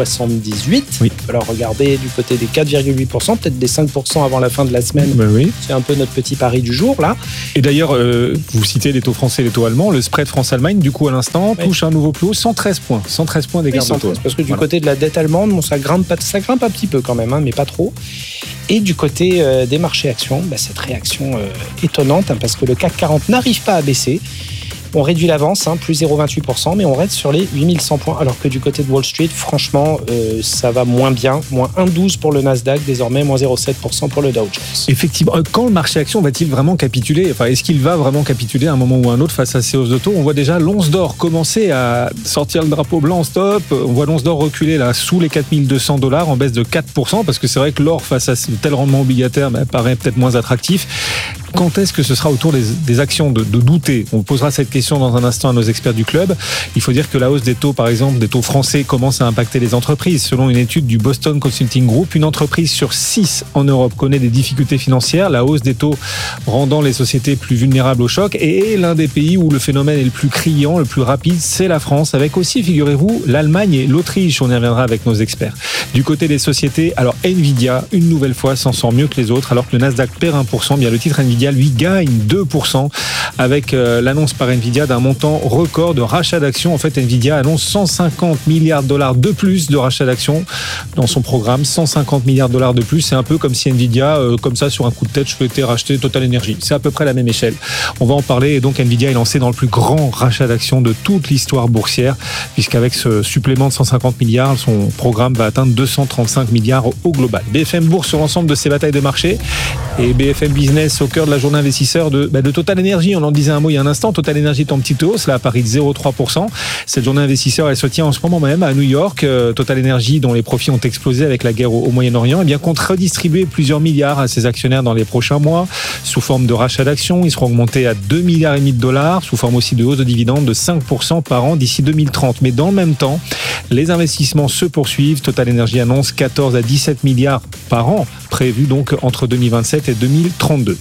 4,78. Oui. Alors regardez du côté des 4,8%, peut-être des 5% avant la fin de la semaine. Oui. C'est un peu notre petit pari du jour là. Et d'ailleurs, vous citez les taux français et les taux allemands. Le spread France-Allemagne, du coup, à l'instant, touche un nouveau plus haut, 113 points. 113 points d'écart de taux. Parce que du côté de la dette allemande, bon, ça grimpe un petit peu quand même, mais pas trop. Et du côté des marchés actions, cette réaction étonnante, parce que le CAC 40 n'arrive pas à baisser. On réduit l'avance, plus 0,28%, mais on reste sur les 8100 points. Alors que du côté de Wall Street, franchement, ça va moins bien. Moins 1,12 pour le Nasdaq, désormais moins 0,7% pour le Dow Jones. Effectivement. Quand le marché action va-t-il vraiment capituler ? Enfin, est-ce qu'il va vraiment capituler à un moment ou à un autre face à ces hausses de taux ? On voit déjà l'once d'or commencer à sortir le drapeau blanc stop. On voit l'once d'or reculer là sous les $4,200 en baisse de 4%, parce que c'est vrai que l'or face à tel rendement obligataire paraît peut-être moins attractif. Quand est-ce que ce sera au tour des actions de douter ? On posera cette question dans un instant à nos experts du club. Il faut dire que la hausse des taux, par exemple, des taux français, commence à impacter les entreprises. Selon une étude du Boston Consulting Group, une entreprise sur 6 en Europe connaît des difficultés financières. La hausse des taux rendant les sociétés plus vulnérables au choc. Et l'un des pays où le phénomène est le plus criant, le plus rapide, c'est la France, avec aussi, figurez-vous, l'Allemagne et l'Autriche. On y reviendra avec nos experts. Du côté des sociétés, alors Nvidia, une nouvelle fois, s'en sort mieux que les autres. Alors que le Nasdaq perd 1%, bien le titre Nvidia, lui, gagne 2% avec l'annonce par Nvidia d'un montant record de rachat d'actions. En fait, Nvidia annonce 150 milliards de dollars de plus de rachat d'actions dans son programme. 150 milliards de dollars de plus. C'est un peu comme si Nvidia, comme ça, sur un coup de tête, souhaitait racheter Total Energy. C'est à peu près la même échelle. On va en parler. Et donc, Nvidia est lancé dans le plus grand rachat d'actions de toute l'histoire boursière, puisqu'avec ce supplément de 150 milliards, son programme va atteindre 235 milliards au global. BFM Bourse sur l'ensemble de ces batailles de marché et BFM Business au cœur de la journée investisseur de Total Energy. On en disait un mot il y a un instant. Total Energy est en petite hausse, là, à Paris de 0,3%. Cette journée investisseur, elle se tient en ce moment même à New York. Total Energy, dont les profits ont explosé avec la guerre au Moyen-Orient, compte redistribuer plusieurs milliards à ses actionnaires dans les prochains mois, sous forme de rachat d'actions. Ils seront augmentés à 2,5 milliards de dollars, sous forme aussi de hausse de dividendes de 5% par an d'ici 2030. Mais dans le même temps, les investissements se poursuivent. Total Energy annonce 14 à 17 milliards par an, prévus donc entre 2027 et 2032.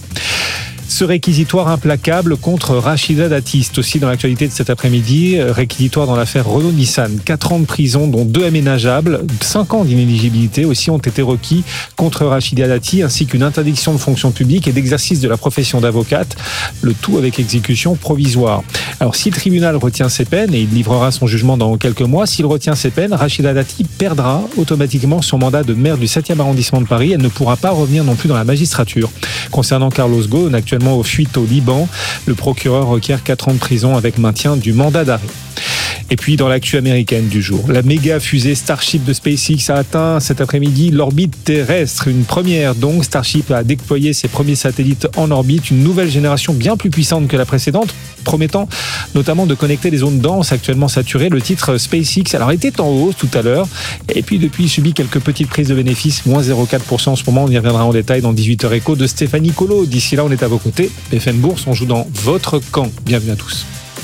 Ce réquisitoire implacable contre Rachida Dati, c'est aussi dans l'actualité de cet après-midi. Réquisitoire dans l'affaire Renault-Nissan. 4 ans de prison, dont 2 aménageables. 5 ans d'inéligibilité aussi ont été requis contre Rachida Dati, ainsi qu'une interdiction de fonction publique et d'exercice de la profession d'avocate. Le tout avec exécution provisoire. Alors, si le tribunal retient ses peines, et il livrera son jugement dans quelques mois, s'il retient ses peines, Rachida Dati perdra automatiquement son mandat de maire du 7e arrondissement de Paris. Elle ne pourra pas revenir non plus dans la magistrature. Concernant Carlos Ghosn, actuellement aux fuites au Liban, le procureur requiert 4 ans de prison avec maintien du mandat d'arrêt. Et puis dans l'actu américaine du jour, la méga fusée Starship de SpaceX a atteint cet après-midi l'orbite terrestre. Une première donc, Starship a déployé ses premiers satellites en orbite, une nouvelle génération bien plus puissante que la précédente, promettant notamment de connecter les zones denses actuellement saturées. Le titre SpaceX alors était en hausse tout à l'heure, et puis depuis il subit quelques petites prises de bénéfices, moins 0,4% en ce moment. On y reviendra en détail dans 18h écho de Stéphanie Colo. D'ici là, on est à vos côtés. BFM Bourse, on joue dans votre camp. Bienvenue à tous.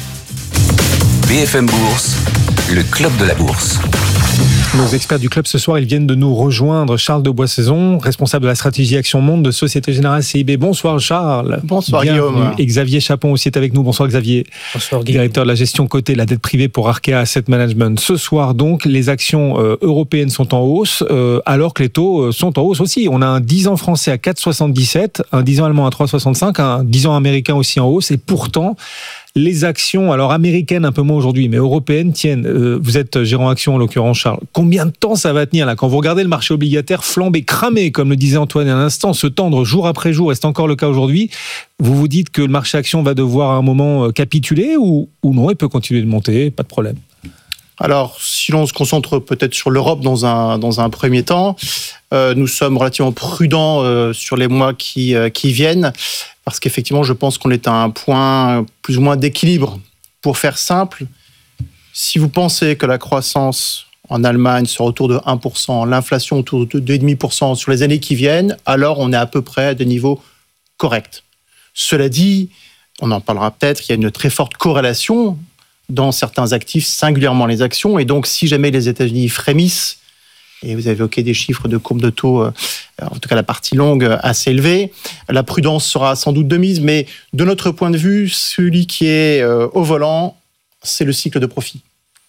BFM Bourse, le club de la bourse. Nos experts du club ce soir, ils viennent de nous rejoindre. Charles de Boissaison, responsable de la stratégie Action Monde de Société Générale CIB. Bonsoir Charles. Bonsoir Bienvenue. Guillaume. Et Xavier Chapon aussi est avec nous. Bonsoir Xavier. Bonsoir Guillaume. Directeur de la gestion cotée de la dette privée pour Arkea Asset Management. Ce soir donc, les actions européennes sont en hausse, alors que les taux sont en hausse aussi. On a un 10 ans français à 4,77, un 10 ans allemand à 3,65, un 10 ans américain aussi en hausse. Et pourtant, les actions, alors américaines un peu moins aujourd'hui, mais européennes tiennent. Vous êtes gérant action en l'occurrence Charles. Combien de temps ça va tenir là ? Quand vous regardez le marché obligataire flamber, cramer, comme le disait Antoine à l'instant, se tendre jour après jour, et c'est encore le cas aujourd'hui, vous vous dites que le marché action va devoir à un moment capituler ou non, il peut continuer de monter, pas de problème ? Alors, si l'on se concentre peut-être sur l'Europe dans un premier temps, nous sommes relativement prudents sur les mois qui viennent, parce qu'effectivement, je pense qu'on est à un point plus ou moins d'équilibre. Pour faire simple, si vous pensez que la croissance en Allemagne sera autour de 1%, l'inflation autour de 2,5% sur les années qui viennent, alors on est à peu près à des niveaux corrects. Cela dit, on en parlera peut-être, il y a une très forte corrélation dans certains actifs, singulièrement les actions. Et donc, si jamais les États-Unis frémissent, et vous avez évoqué des chiffres de courbe de taux, en tout cas la partie longue, assez élevée, la prudence sera sans doute de mise. Mais de notre point de vue, celui qui est au volant, c'est le cycle de profit.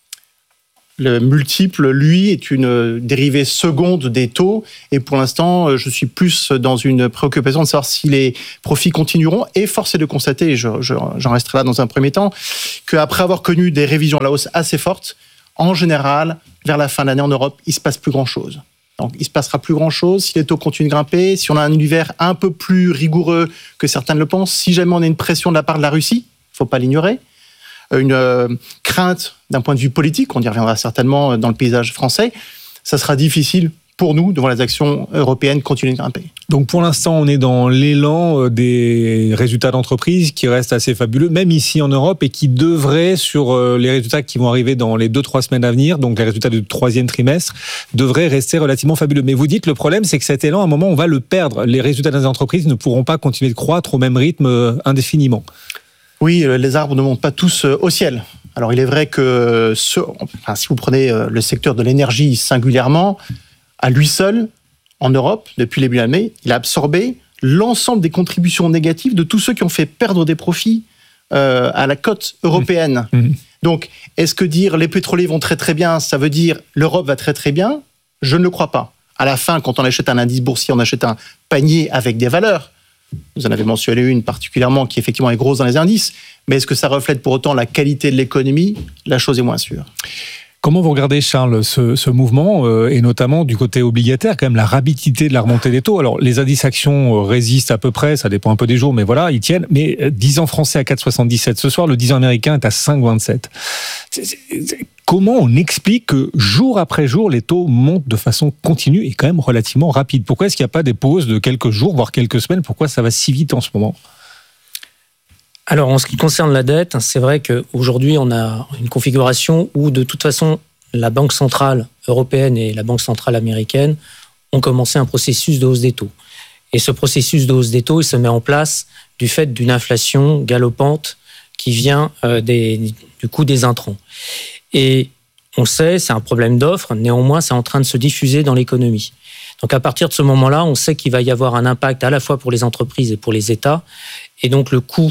Le multiple, lui, est une dérivée seconde des taux. Et pour l'instant, je suis plus dans une préoccupation de savoir si les profits continueront. Et force est de constater, et j'en resterai là dans un premier temps, qu'après avoir connu des révisions à la hausse assez fortes, en général, vers la fin de l'année en Europe, il ne se passe plus grand-chose. Donc, il ne se passera plus grand-chose si les taux continuent de grimper, si on a un hiver un peu plus rigoureux que certains le pensent, si jamais on a une pression de la part de la Russie, il ne faut pas l'ignorer, une crainte d'un point de vue politique, on y reviendra certainement dans le paysage français, ça sera difficile pour nous, devant les actions européennes, continuer de grimper. Donc pour l'instant, on est dans l'élan des résultats d'entreprise qui restent assez fabuleux, même ici en Europe, et qui devraient, sur les résultats qui vont arriver dans les 2-3 semaines à venir, donc les résultats du 3e trimestre, devraient rester relativement fabuleux. Mais vous dites, le problème, c'est que cet élan, à un moment, on va le perdre. Les résultats des entreprises ne pourront pas continuer de croître au même rythme indéfiniment. Oui, les arbres ne montent pas tous au ciel. Alors il est vrai que si vous prenez le secteur de l'énergie singulièrement, à lui seul, en Europe, depuis le début de l'année, il a absorbé l'ensemble des contributions négatives de tous ceux qui ont fait perdre des profits à la cote européenne. Donc, est-ce que dire les pétroliers vont très très bien, ça veut dire l'Europe va très très bien? Je ne le crois pas. À la fin, quand on achète un indice boursier, on achète un panier avec des valeurs. Vous en avez mentionné une particulièrement qui effectivement est grosse dans les indices, mais est-ce que ça reflète pour autant la qualité de l'économie? La chose est moins sûre. Comment vous regardez, Charles, ce mouvement, et notamment du côté obligataire, quand même la rapidité de la remontée des taux? Alors, les indices actions résistent à peu près, ça dépend un peu des jours, mais voilà, ils tiennent. Mais 10 ans français à 4,77 ce soir, le 10 ans américain est à 5,27. Comment on explique que jour après jour, les taux montent de façon continue et quand même relativement rapide? Pourquoi est-ce qu'il n'y a pas des pauses de quelques jours, voire quelques semaines? Pourquoi ça va si vite en ce moment? Alors, en ce qui concerne la dette, c'est vrai qu'aujourd'hui, on a une configuration où, de toute façon, la Banque centrale européenne et la Banque centrale américaine ont commencé un processus de hausse des taux. Et ce processus de hausse des taux, il se met en place du fait d'une inflation galopante qui vient du coût des intrants. Et on le sait, c'est un problème d'offre, néanmoins, c'est en train de se diffuser dans l'économie. Donc, à partir de ce moment-là, on sait qu'il va y avoir un impact à la fois pour les entreprises et pour les États. Et donc, le coût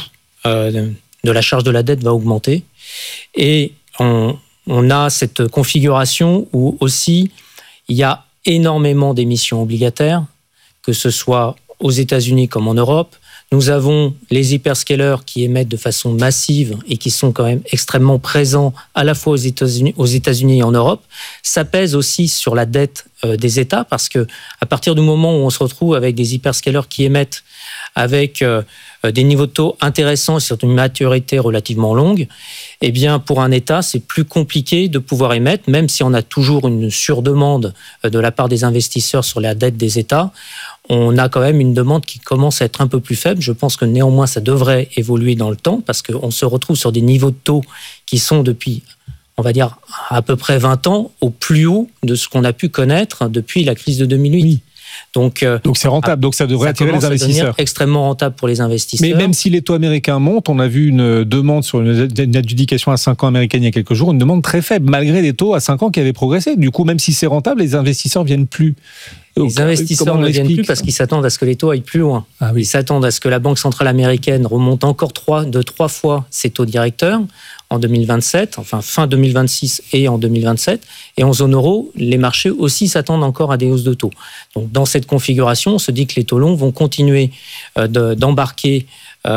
de la charge de la dette va augmenter. Et on a cette configuration où aussi il y a énormément d'émissions obligataires, que ce soit aux États-Unis comme en Europe. Nous avons les hyperscalers qui émettent de façon massive et qui sont quand même extrêmement présents à la fois aux États-Unis et en Europe. Ça pèse aussi sur la dette des États parce que à partir du moment où on se retrouve avec des hyperscalers qui émettent avec des niveaux de taux intéressants sur une maturité relativement longue, eh bien pour un État, c'est plus compliqué de pouvoir émettre, même si on a toujours une surdemande de la part des investisseurs sur la dette des États. On a quand même une demande qui commence à être un peu plus faible. Je pense que néanmoins, ça devrait évoluer dans le temps parce qu'on se retrouve sur des niveaux de taux qui sont depuis, on va dire, à peu près 20 ans au plus haut de ce qu'on a pu connaître depuis la crise de 2008. Oui. Donc c'est rentable, donc ça devrait attirer les investisseurs. Extrêmement rentable pour les investisseurs. Mais même si les taux américains montent, on a vu une demande sur une adjudication à 5 ans américaine il y a quelques jours, une demande très faible, malgré des taux à 5 ans qui avaient progressé. Du coup, même si c'est rentable, les investisseurs ne viennent plus. Les investisseurs ne viennent plus parce qu'ils s'attendent à ce que les taux aillent plus loin. Ah oui. Ils s'attendent à ce que la Banque centrale américaine remonte encore 3 fois ses taux directeurs en 2027, enfin fin 2026 et en 2027. Et en zone euro, les marchés aussi s'attendent encore à des hausses de taux. Donc dans cette configuration, on se dit que les taux longs vont continuer d'embarquer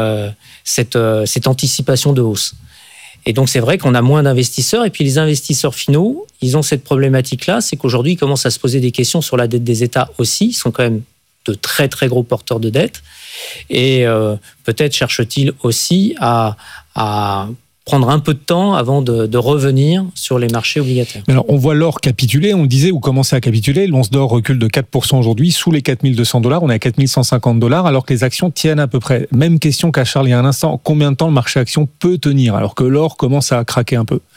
cette anticipation de hausse. Et donc, c'est vrai qu'on a moins d'investisseurs. Et puis, les investisseurs finaux, ils ont cette problématique-là. C'est qu'aujourd'hui, ils commencent à se poser des questions sur la dette des États aussi. Ils sont quand même de très, très gros porteurs de dette. Et peut-être cherchent-ils aussi à prendre un peu de temps avant de revenir sur les marchés obligataires. Alors, on voit l'or capituler, on le disait, ou commencer à capituler. L'once d'or recule de 4% aujourd'hui, sous les 4200 $. On est à 4150 $, alors que les actions tiennent à peu près. Même question qu'à Charles il y a un instant. Combien de temps le marché action peut tenir, alors que l'or commence à craquer un peu?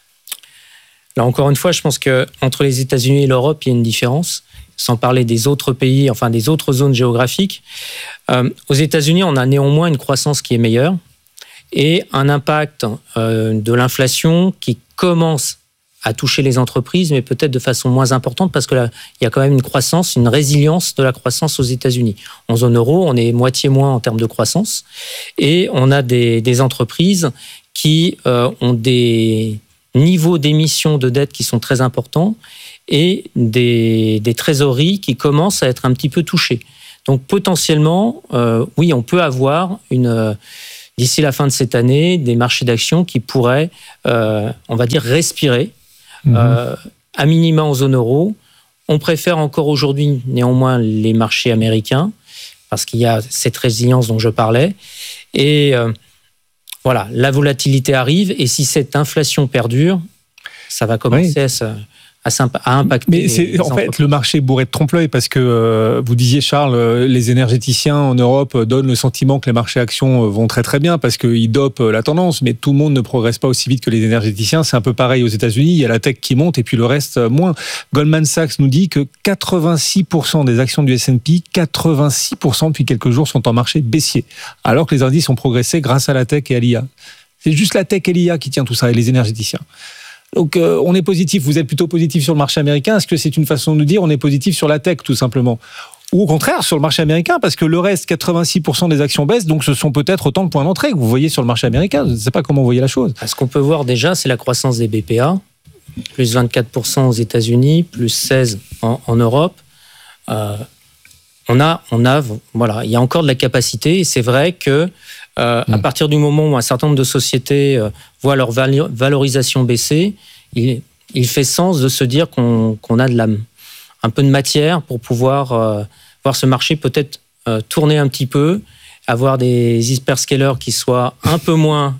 Là, encore une fois, je pense qu'entre les États-Unis et l'Europe, il y a une différence. Sans parler des autres pays, enfin des autres zones géographiques. Aux États-Unis, on a néanmoins une croissance qui est meilleure et un impact de l'inflation qui commence à toucher les entreprises, mais peut-être de façon moins importante parce que là, il y a quand même une croissance, une résilience de la croissance aux États-Unis. En zone euro, on est moitié moins en termes de croissance et on a des entreprises qui ont des niveaux d'émission de dette qui sont très importants et des trésoreries qui commencent à être un petit peu touchées. Donc potentiellement, oui, on peut avoir d'ici la fin de cette année, des marchés d'actions qui pourraient, on va dire, respirer, à minima en zone euro. On préfère encore aujourd'hui, néanmoins, les marchés américains, parce qu'il y a cette résilience dont je parlais. Et voilà, la volatilité arrive, et si cette inflation perdure, ça va commencer à impacter. Mais c'est en fait le marché bourré de trompe-l'œil parce que vous disiez, Charles, les énergéticiens en Europe donnent le sentiment que les marchés actions vont très très bien parce qu'ils dopent la tendance, mais tout le monde ne progresse pas aussi vite que les énergéticiens. C'est un peu pareil aux États-Unis, il y a la tech qui monte et puis le reste moins. Goldman Sachs nous dit que 86% des actions du S&P, 86% depuis quelques jours sont en marché baissier, alors que les indices ont progressé grâce à la tech et à l'IA. C'est juste la tech et l'IA qui tient tout ça et les énergéticiens. Donc on est positif, vous êtes plutôt positif sur le marché américain. Est-ce que c'est une façon de nous dire on est positif sur la tech tout simplement? Ou au contraire sur le marché américain, parce que le reste, 86% des actions baissent, donc ce sont peut-être autant de points d'entrée que vous voyez sur le marché américain. Je ne sais pas comment vous voyez la chose. Ce qu'on peut voir déjà, c'est la croissance des BPA, plus 24% aux États-Unis, plus 16% en Europe. Voilà, il y a encore de la capacité et c'est vrai que à partir du moment où un certain nombre de sociétés voient leur valorisation baisser, il fait sens de se dire qu'on a un peu de matière pour pouvoir voir ce marché peut-être tourner un petit peu, avoir des hyperscalers qui soient un peu moins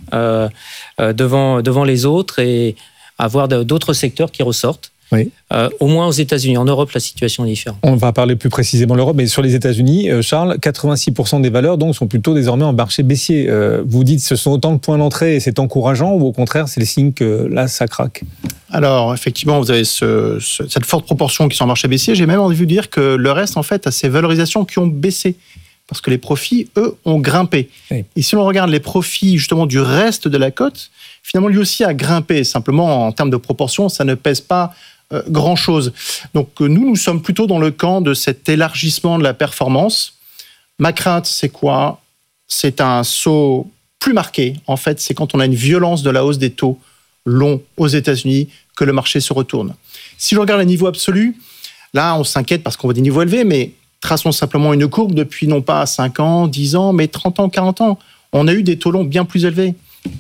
devant les autres et avoir d'autres secteurs qui ressortent. Oui. Au moins aux États-Unis. En Europe, la situation est différente. On va parler plus précisément de l'Europe, mais sur les États-Unis, Charles, 86% des valeurs donc sont plutôt désormais en marché baissier. Vous dites ce sont autant de points d'entrée et c'est encourageant, ou au contraire c'est le signe que là ça craque? Alors effectivement, vous avez cette forte proportion qui sont en marché baissier. J'ai même envie de dire que le reste en fait a ces valorisations qui ont baissé. Parce que les profits, eux, ont grimpé. Oui. Et si l'on regarde les profits justement du reste de la cote, finalement lui aussi a grimpé. Simplement en termes de proportion, ça ne pèse pas grand-chose. Donc nous sommes plutôt dans le camp de cet élargissement de la performance. Ma crainte, c'est quoi? C'est un saut plus marqué. En fait, c'est quand on a une violence de la hausse des taux longs aux États-Unis que le marché se retourne. Si je regarde les niveaux absolus, là, on s'inquiète parce qu'on voit des niveaux élevés, mais traçons simplement une courbe depuis non pas 5 ans, 10 ans, mais 30 ans, 40 ans. On a eu des taux longs bien plus élevés.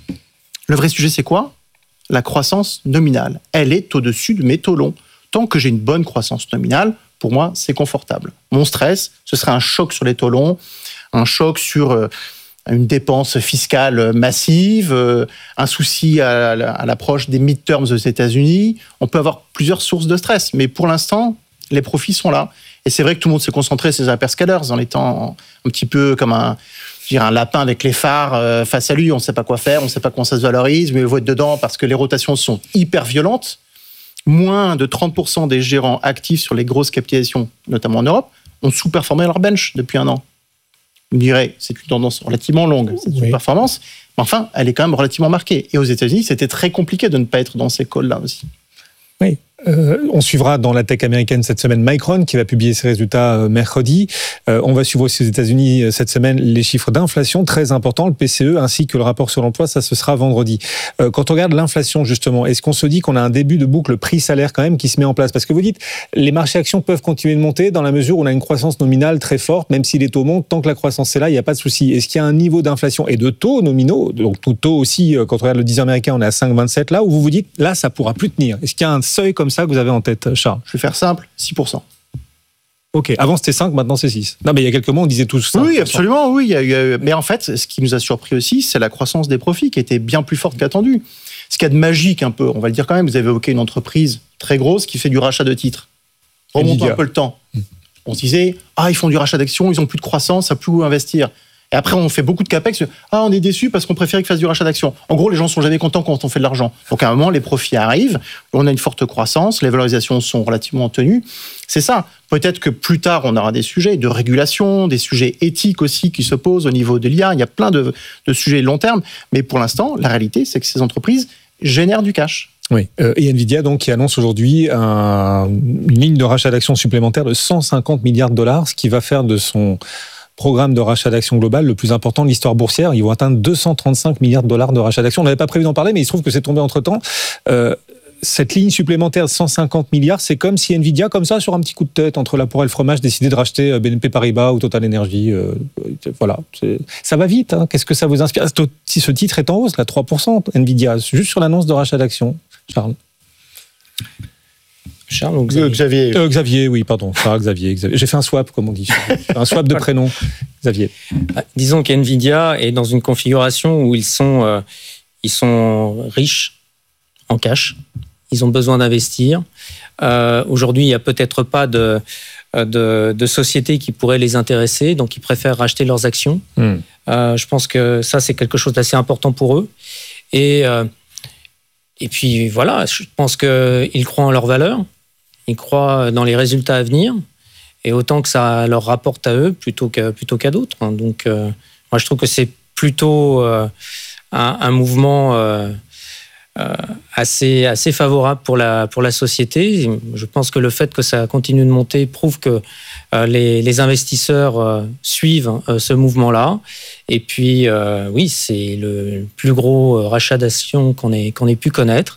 Le vrai sujet, c'est quoi? La croissance nominale. Elle est au-dessus de mes taux longs. Tant que j'ai une bonne croissance nominale, pour moi, c'est confortable. Mon stress, ce serait un choc sur les taux longs, un choc sur une dépense fiscale massive, un souci à l'approche des midterms aux États-Unis. On peut avoir plusieurs sources de stress, mais pour l'instant, les profits sont là. Et c'est vrai que tout le monde s'est concentré sur les hyperscalers en étant un petit peu comme un lapin avec les phares face à lui. On ne sait pas quoi faire, on ne sait pas comment ça se valorise, mais il faut être dedans parce que les rotations sont hyper violentes. Moins de 30% des gérants actifs sur les grosses capitalisations, notamment en Europe, ont sous-performé leur bench depuis 1 an. Vous me direz, c'est une tendance relativement longue, cette sous-performance, mais enfin, elle est quand même relativement marquée. Et aux États-Unis, c'était très compliqué de ne pas être dans ces calls-là aussi. Oui. On suivra dans la tech américaine cette semaine Micron qui va publier ses résultats mercredi. On va suivre aussi aux États-Unis cette semaine les chiffres d'inflation très importants, le PCE ainsi que le rapport sur l'emploi, ça ce sera vendredi. Quand on regarde l'inflation justement, est-ce qu'on se dit qu'on a un début de boucle prix-salaire quand même qui se met en place? Parce que vous dites les marchés actions peuvent continuer de monter dans la mesure où on a une croissance nominale très forte, même si les taux montent, tant que la croissance est là, il n'y a pas de souci. Est-ce qu'il y a un niveau d'inflation et de taux nominaux, donc tout taux aussi, quand on regarde le 10 ans américain, on est à 5,27 là, où vous vous dites là ça pourra plus tenir? Est-ce qu'il y a un seuil comme ça que vous avez en tête, Charles? Je vais faire simple, 6%. Ok, avant c'était 5, maintenant c'est 6. Non, mais il y a quelques mois, on disait tous ça. Oui, absolument, oui. Mais en fait, ce qui nous a surpris aussi, c'est la croissance des profits qui était bien plus forte qu'attendue. Ce qu'il y a de magique un peu, on va le dire quand même, vous avez évoqué une entreprise très grosse qui fait du rachat de titres. Remontons un peu le temps. On se disait, ils font du rachat d'actions, ils n'ont plus de croissance, ça ne peut plus où investir. Et après, on fait beaucoup de capex. On est déçu parce qu'on préférait qu'ils fassent du rachat d'actions. En gros, les gens sont jamais contents quand on fait de l'argent. Donc, à un moment, les profits arrivent. On a une forte croissance. Les valorisations sont relativement tenues. C'est ça. Peut-être que plus tard, on aura des sujets de régulation, des sujets éthiques aussi qui se posent au niveau de l'IA. Il y a plein de sujets long terme. Mais pour l'instant, la réalité, c'est que ces entreprises génèrent du cash. Oui, et Nvidia donc qui annonce aujourd'hui une ligne de rachat d'actions supplémentaire de 150 milliards de dollars, ce qui va faire de son programme de rachat d'actions global le plus important de l'histoire boursière. Ils vont atteindre 235 milliards de dollars de rachat d'actions. On n'avait pas prévu d'en parler, mais il se trouve que c'est tombé entre-temps. Cette ligne supplémentaire de 150 milliards, c'est comme si Nvidia, comme ça, sur un petit coup de tête, entre la poire et le fromage, décidait de racheter BNP Paribas ou Total Energy. Voilà. Ça va vite. Hein. Qu'est-ce que ça vous inspire? Si ce titre est en hausse, là, 3%, Nvidia, juste sur l'annonce de rachat d'actions. Charles ou Xavier? Xavier, oui, pardon. Xavier. J'ai fait un swap, comme on dit. Un swap de prénom. Xavier. Disons qu'NVIDIA est dans une configuration où ils sont riches en cash. Ils ont besoin d'investir. Aujourd'hui, il n'y a peut-être pas de sociétés qui pourraient les intéresser, donc ils préfèrent racheter leurs actions. Je pense que ça, c'est quelque chose d'assez important pour eux. Et puis, voilà, je pense qu'ils croient en leur valeur. Ils croient dans les résultats à venir, et autant que ça leur rapporte à eux plutôt qu'à d'autres. Donc, moi, je trouve que c'est plutôt un mouvement assez favorable pour la société. Je pense que le fait que ça continue de monter prouve que les investisseurs suivent ce mouvement-là. Et puis, oui, c'est le plus gros rachat d'actions qu'on ait pu connaître.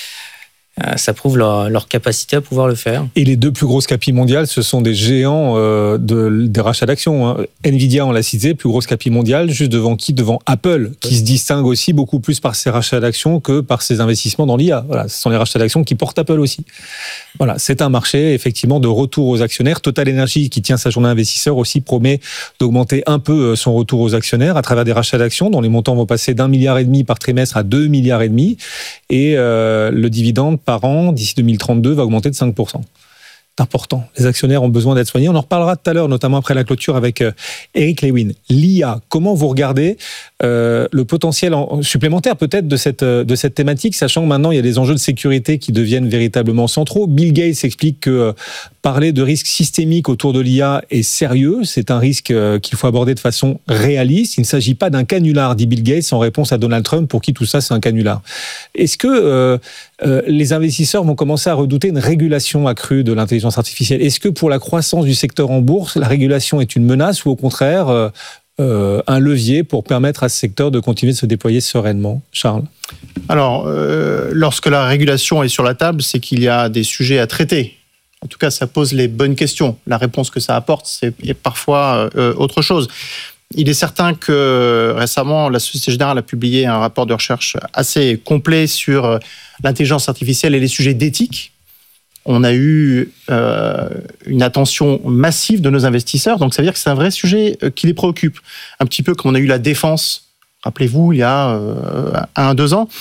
Ça prouve leur capacité à pouvoir le faire. Et les deux plus grosses capis mondiales, ce sont des géants des rachats d'actions. Hein. Nvidia, on l'a cité, plus grosse capi mondiale, juste devant qui? Devant Apple, qui se distingue aussi beaucoup plus par ses rachats d'actions que par ses investissements dans l'IA. Voilà, ce sont les rachats d'actions qui portent Apple aussi. Voilà, c'est un marché effectivement de retour aux actionnaires. Total Energy, qui tient sa journée investisseur, aussi promet d'augmenter un peu son retour aux actionnaires à travers des rachats d'actions dont les montants vont passer d'1,5 milliard par trimestre à 2,5 milliards. Et le dividende par an, d'ici 2032, va augmenter de 5%. C'est important. Les actionnaires ont besoin d'être soignés. On en reparlera tout à l'heure, notamment après la clôture avec Eric Lewin. L'IA, comment vous regardez le potentiel supplémentaire peut-être de cette thématique, sachant que maintenant il y a des enjeux de sécurité qui deviennent véritablement centraux. Bill Gates explique que parler de risques systémiques autour de l'IA est sérieux. C'est un risque qu'il faut aborder de façon réaliste. Il ne s'agit pas d'un canular, dit Bill Gates en réponse à Donald Trump, pour qui tout ça c'est un canular. Est-ce que les investisseurs vont commencer à redouter une régulation accrue de l'intelligence artificielle? Est-ce que pour la croissance du secteur en bourse, la régulation est une menace ou au contraire un levier pour permettre à ce secteur de continuer de se déployer sereinement? Charles? Alors, lorsque la régulation est sur la table, c'est qu'il y a des sujets à traiter. En tout cas, ça pose les bonnes questions. La réponse que ça apporte, c'est parfois autre chose. Il est certain que récemment, la Société Générale a publié un rapport de recherche assez complet sur l'intelligence artificielle et les sujets d'éthique. On a eu une attention massive de nos investisseurs, donc ça veut dire que c'est un vrai sujet qui les préoccupe. Un petit peu comme on a eu la défense, rappelez-vous, il y a 1-2 ans.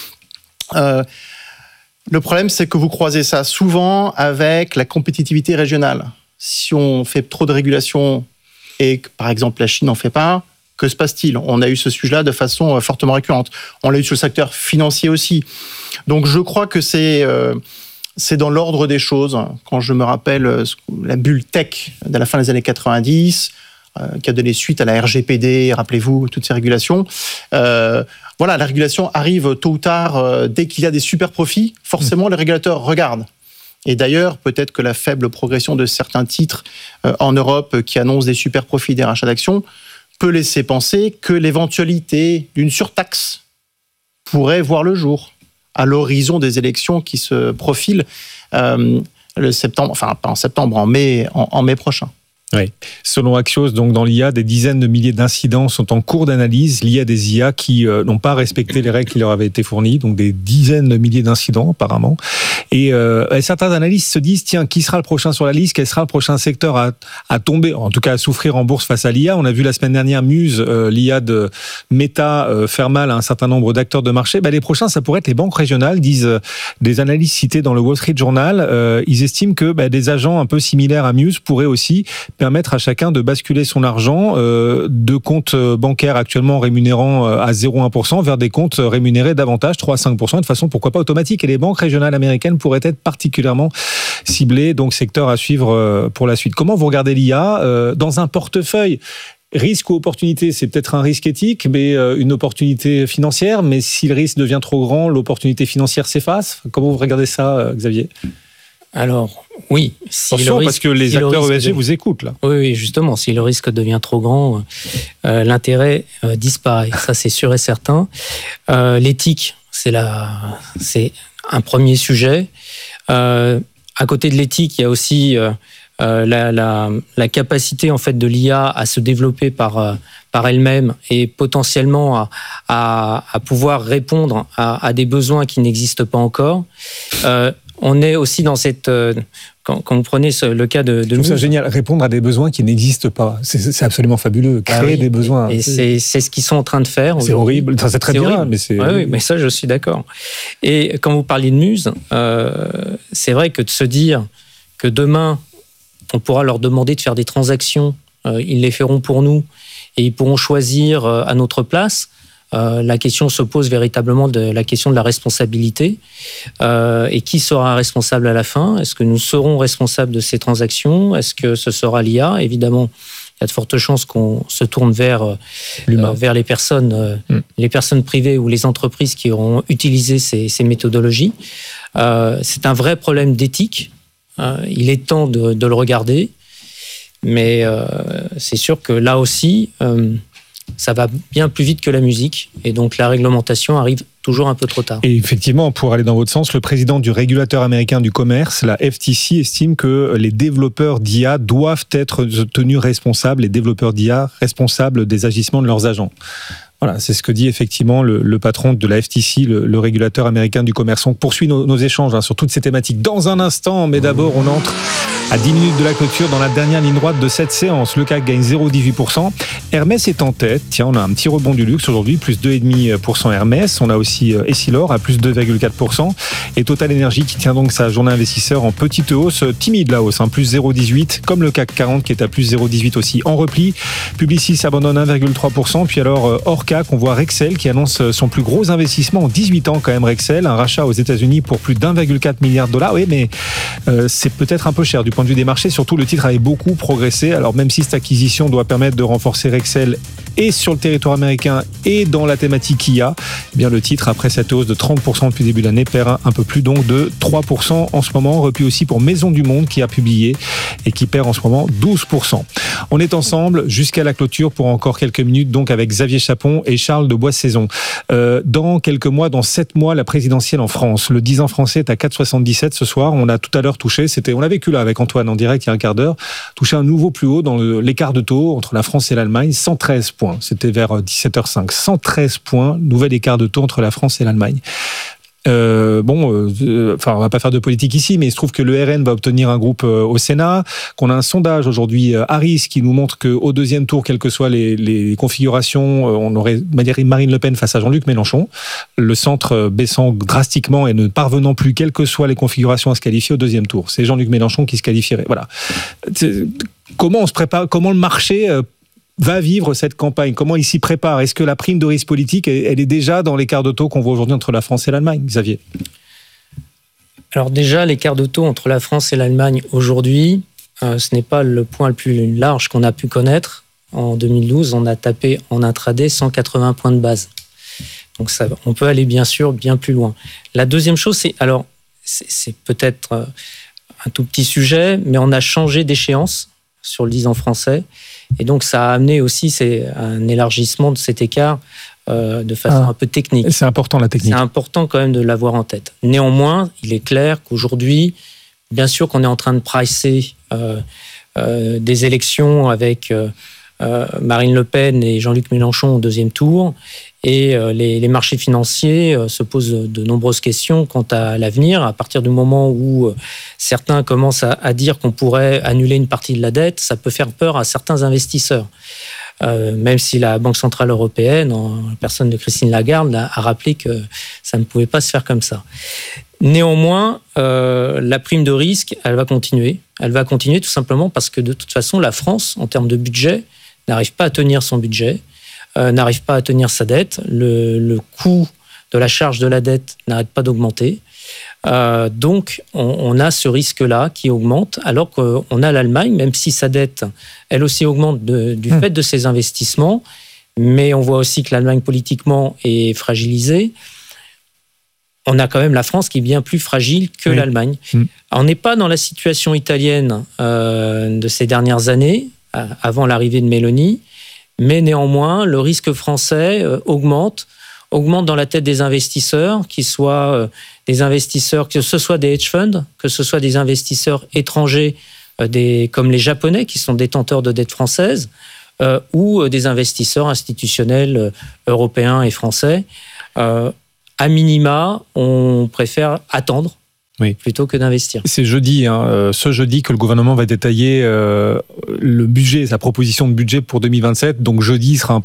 Le problème, c'est que vous croisez ça souvent avec la compétitivité régionale. Si on fait trop de régulation et que, par exemple, la Chine n'en fait pas, que se passe-t-il? On a eu ce sujet-là de façon fortement récurrente. On l'a eu sur le secteur financier aussi. Donc, je crois que c'est dans l'ordre des choses. Quand je me rappelle la bulle tech de la fin des années 90, qui a donné suite à la RGPD, rappelez-vous, toutes ces régulations. Voilà, la régulation arrive tôt ou tard. Dès qu'il y a des super profits, forcément, les régulateurs regardent. Et d'ailleurs, peut-être que la faible progression de certains titres en Europe qui annoncent des super profits, des rachats d'actions, peut laisser penser que l'éventualité d'une surtaxe pourrait voir le jour à l'horizon des élections qui se profilent le septembre, enfin pas en septembre, en mai prochain. Oui. Selon Axios, donc dans l'IA, des dizaines de milliers d'incidents sont en cours d'analyse liés à des IA qui n'ont pas respecté les règles qui leur avaient été fournies, donc des dizaines de milliers d'incidents apparemment. Et certains analystes se disent, tiens, qui sera le prochain sur la liste? Quel sera le prochain secteur à tomber, en tout cas à souffrir en bourse face à l'IA? On a vu la semaine dernière Muse, l'IA de Meta, faire mal à un certain nombre d'acteurs de marché. Les prochains, ça pourrait être les banques régionales, disent des analystes cités dans le Wall Street Journal. Ils estiment que des agents un peu similaires à Muse pourraient aussi permettre à chacun de basculer son argent de comptes bancaires actuellement rémunérants à 0,1% vers des comptes rémunérés davantage, 3 à 5%, de façon pourquoi pas automatique. Et les banques régionales américaines pourraient être particulièrement ciblées, donc secteur à suivre pour la suite. Comment vous regardez l'IA dans un portefeuille? Risque ou opportunité, c'est peut-être un risque éthique, mais une opportunité financière. Mais si le risque devient trop grand, l'opportunité financière s'efface. Comment vous regardez ça, Xavier? Alors, oui. Attention, parce que les acteurs ESG vous écoutent, là. Oui, justement. Si le risque devient trop grand, l'intérêt disparaît. Ça, c'est sûr et certain. L'éthique, c'est un premier sujet. À côté de l'éthique, il y a aussi la capacité, en fait, de l'IA à se développer par elle-même et potentiellement à pouvoir répondre à des besoins qui n'existent pas encore. On est aussi dans cette... Quand vous prenez le cas de Muse, c'est génial, répondre à des besoins qui n'existent pas. C'est absolument fabuleux, créer des besoins. Et c'est ce qu'ils sont en train de faire. C'est horrible, c'est très bien, horrible. Mais c'est... Oui, mais ça, je suis d'accord. Et quand vous parliez de Muse, c'est vrai que de se dire que demain, on pourra leur demander de faire des transactions, ils les feront pour nous, et ils pourront choisir à notre place. La question se pose véritablement de la question de la responsabilité. Et qui sera responsable à la fin? Est-ce que nous serons responsables de ces transactions? Est-ce que ce sera l'IA? Évidemment, il y a de fortes chances qu'on se tourne vers les personnes privées ou les entreprises qui auront utilisé ces méthodologies. C'est un vrai problème d'éthique. Il est temps de le regarder. Mais c'est sûr que là aussi... ça va bien plus vite que la musique, et donc la réglementation arrive toujours un peu trop tard. Et effectivement, pour aller dans votre sens, le président du régulateur américain du commerce, la FTC, estime que les développeurs d'IA doivent être tenus responsables, les développeurs d'IA responsables des agissements de leurs agents. Voilà, c'est ce que dit effectivement le patron de la FTC, le régulateur américain du commerce. On poursuit nos échanges sur toutes ces thématiques dans un instant, mais d'abord on entre à 10 minutes de la clôture dans la dernière ligne droite de cette séance. Le CAC gagne 0,18%. Hermès est en tête. Tiens, on a un petit rebond du luxe aujourd'hui, plus 2,5% Hermès. On a aussi Essilor à plus 2,4%. Et Total Energy qui tient donc sa journée investisseur en petite hausse, timide la hausse, plus 0,18%, comme le CAC 40 qui est à plus 0,18% aussi en repli. Publicis abandonne 1,3%. Puis alors Orca, qu'on voit Rexel qui annonce son plus gros investissement en 18 ans quand même. Rexel, un rachat aux États-Unis pour plus d'1,4 milliard de dollars. Oui, mais c'est peut-être un peu cher du point de vue des marchés. Surtout, le titre avait beaucoup progressé. Alors même si cette acquisition doit permettre de renforcer Rexel et sur le territoire américain et dans la thématique IA, eh bien le titre, après cette hausse de 30% depuis le début de l'année, perd un peu plus donc de 3% en ce moment. Repli aussi pour Maison du Monde qui a publié et qui perd en ce moment 12%. On est ensemble jusqu'à la clôture pour encore quelques minutes, donc avec Xavier Chapon et Charles de Boissaison. Dans quelques mois, dans 7 mois, la présidentielle en France. Le 10 ans français est à 4,77 ce soir. On a tout à l'heure touché, on l'a vécu là avec Antoine en direct il y a un quart d'heure, touché un nouveau plus haut dans l'écart de taux entre la France et l'Allemagne, 113 points. C'était vers 17h05. 113 points, nouvel écart de taux entre la France et l'Allemagne. On va pas faire de politique ici, mais il se trouve que le RN va obtenir un groupe au Sénat, qu'on a un sondage aujourd'hui Harris qui nous montre qu'au deuxième tour, quelles que soient les configurations, on aurait Marine Le Pen face à Jean-Luc Mélenchon, le centre baissant drastiquement et ne parvenant plus, quelles que soient les configurations, à se qualifier au deuxième tour. C'est Jean-Luc Mélenchon qui se qualifierait. Voilà. Comment on se prépare, comment le marché va vivre cette campagne? Comment il s'y prépare? Est-ce que la prime de risque politique, elle est déjà dans l'écart de taux qu'on voit aujourd'hui entre la France et l'Allemagne, Xavier? Alors déjà, l'écart de taux entre la France et l'Allemagne aujourd'hui, ce n'est pas le point le plus large qu'on a pu connaître. En 2012, on a tapé en intraday 180 points de base. Donc on peut aller bien sûr bien plus loin. La deuxième chose, c'est peut-être un tout petit sujet, mais on a changé d'échéance sur le 10 ans français. Et donc, ça a amené aussi un élargissement de cet écart de façon un peu technique. C'est important, la technique. C'est important quand même de l'avoir en tête. Néanmoins, il est clair qu'aujourd'hui, bien sûr qu'on est en train de pricer des élections avec Marine Le Pen et Jean-Luc Mélenchon au deuxième tour. Et les marchés financiers se posent de nombreuses questions quant à l'avenir. À partir du moment où certains commencent à dire qu'on pourrait annuler une partie de la dette, ça peut faire peur à certains investisseurs. Même si la Banque Centrale Européenne, en personne de Christine Lagarde, a rappelé que ça ne pouvait pas se faire comme ça. Néanmoins, la prime de risque, elle va continuer. Elle va continuer tout simplement parce que de toute façon, la France, en termes de budget, n'arrive pas à tenir son budget, n'arrive pas à tenir sa dette. Le coût de la charge de la dette n'arrête pas d'augmenter. Donc, on a ce risque-là qui augmente, alors qu'on a l'Allemagne, même si sa dette, elle aussi augmente du fait de ses investissements, mais on voit aussi que l'Allemagne politiquement est fragilisée. On a quand même la France qui est bien plus fragile que l'Allemagne. On n'est pas dans la situation italienne de ces dernières années, avant l'arrivée de Meloni, mais néanmoins, le risque français augmente dans la tête des investisseurs, qu'ils soient des investisseurs, que ce soit des hedge funds, que ce soit des investisseurs étrangers, comme les Japonais, qui sont détenteurs de dettes françaises, ou des investisseurs institutionnels européens et français. À minima, on préfère attendre plutôt que d'investir. C'est jeudi, ce jeudi, que le gouvernement va détailler le budget, sa proposition de budget pour 2027. Donc jeudi sera un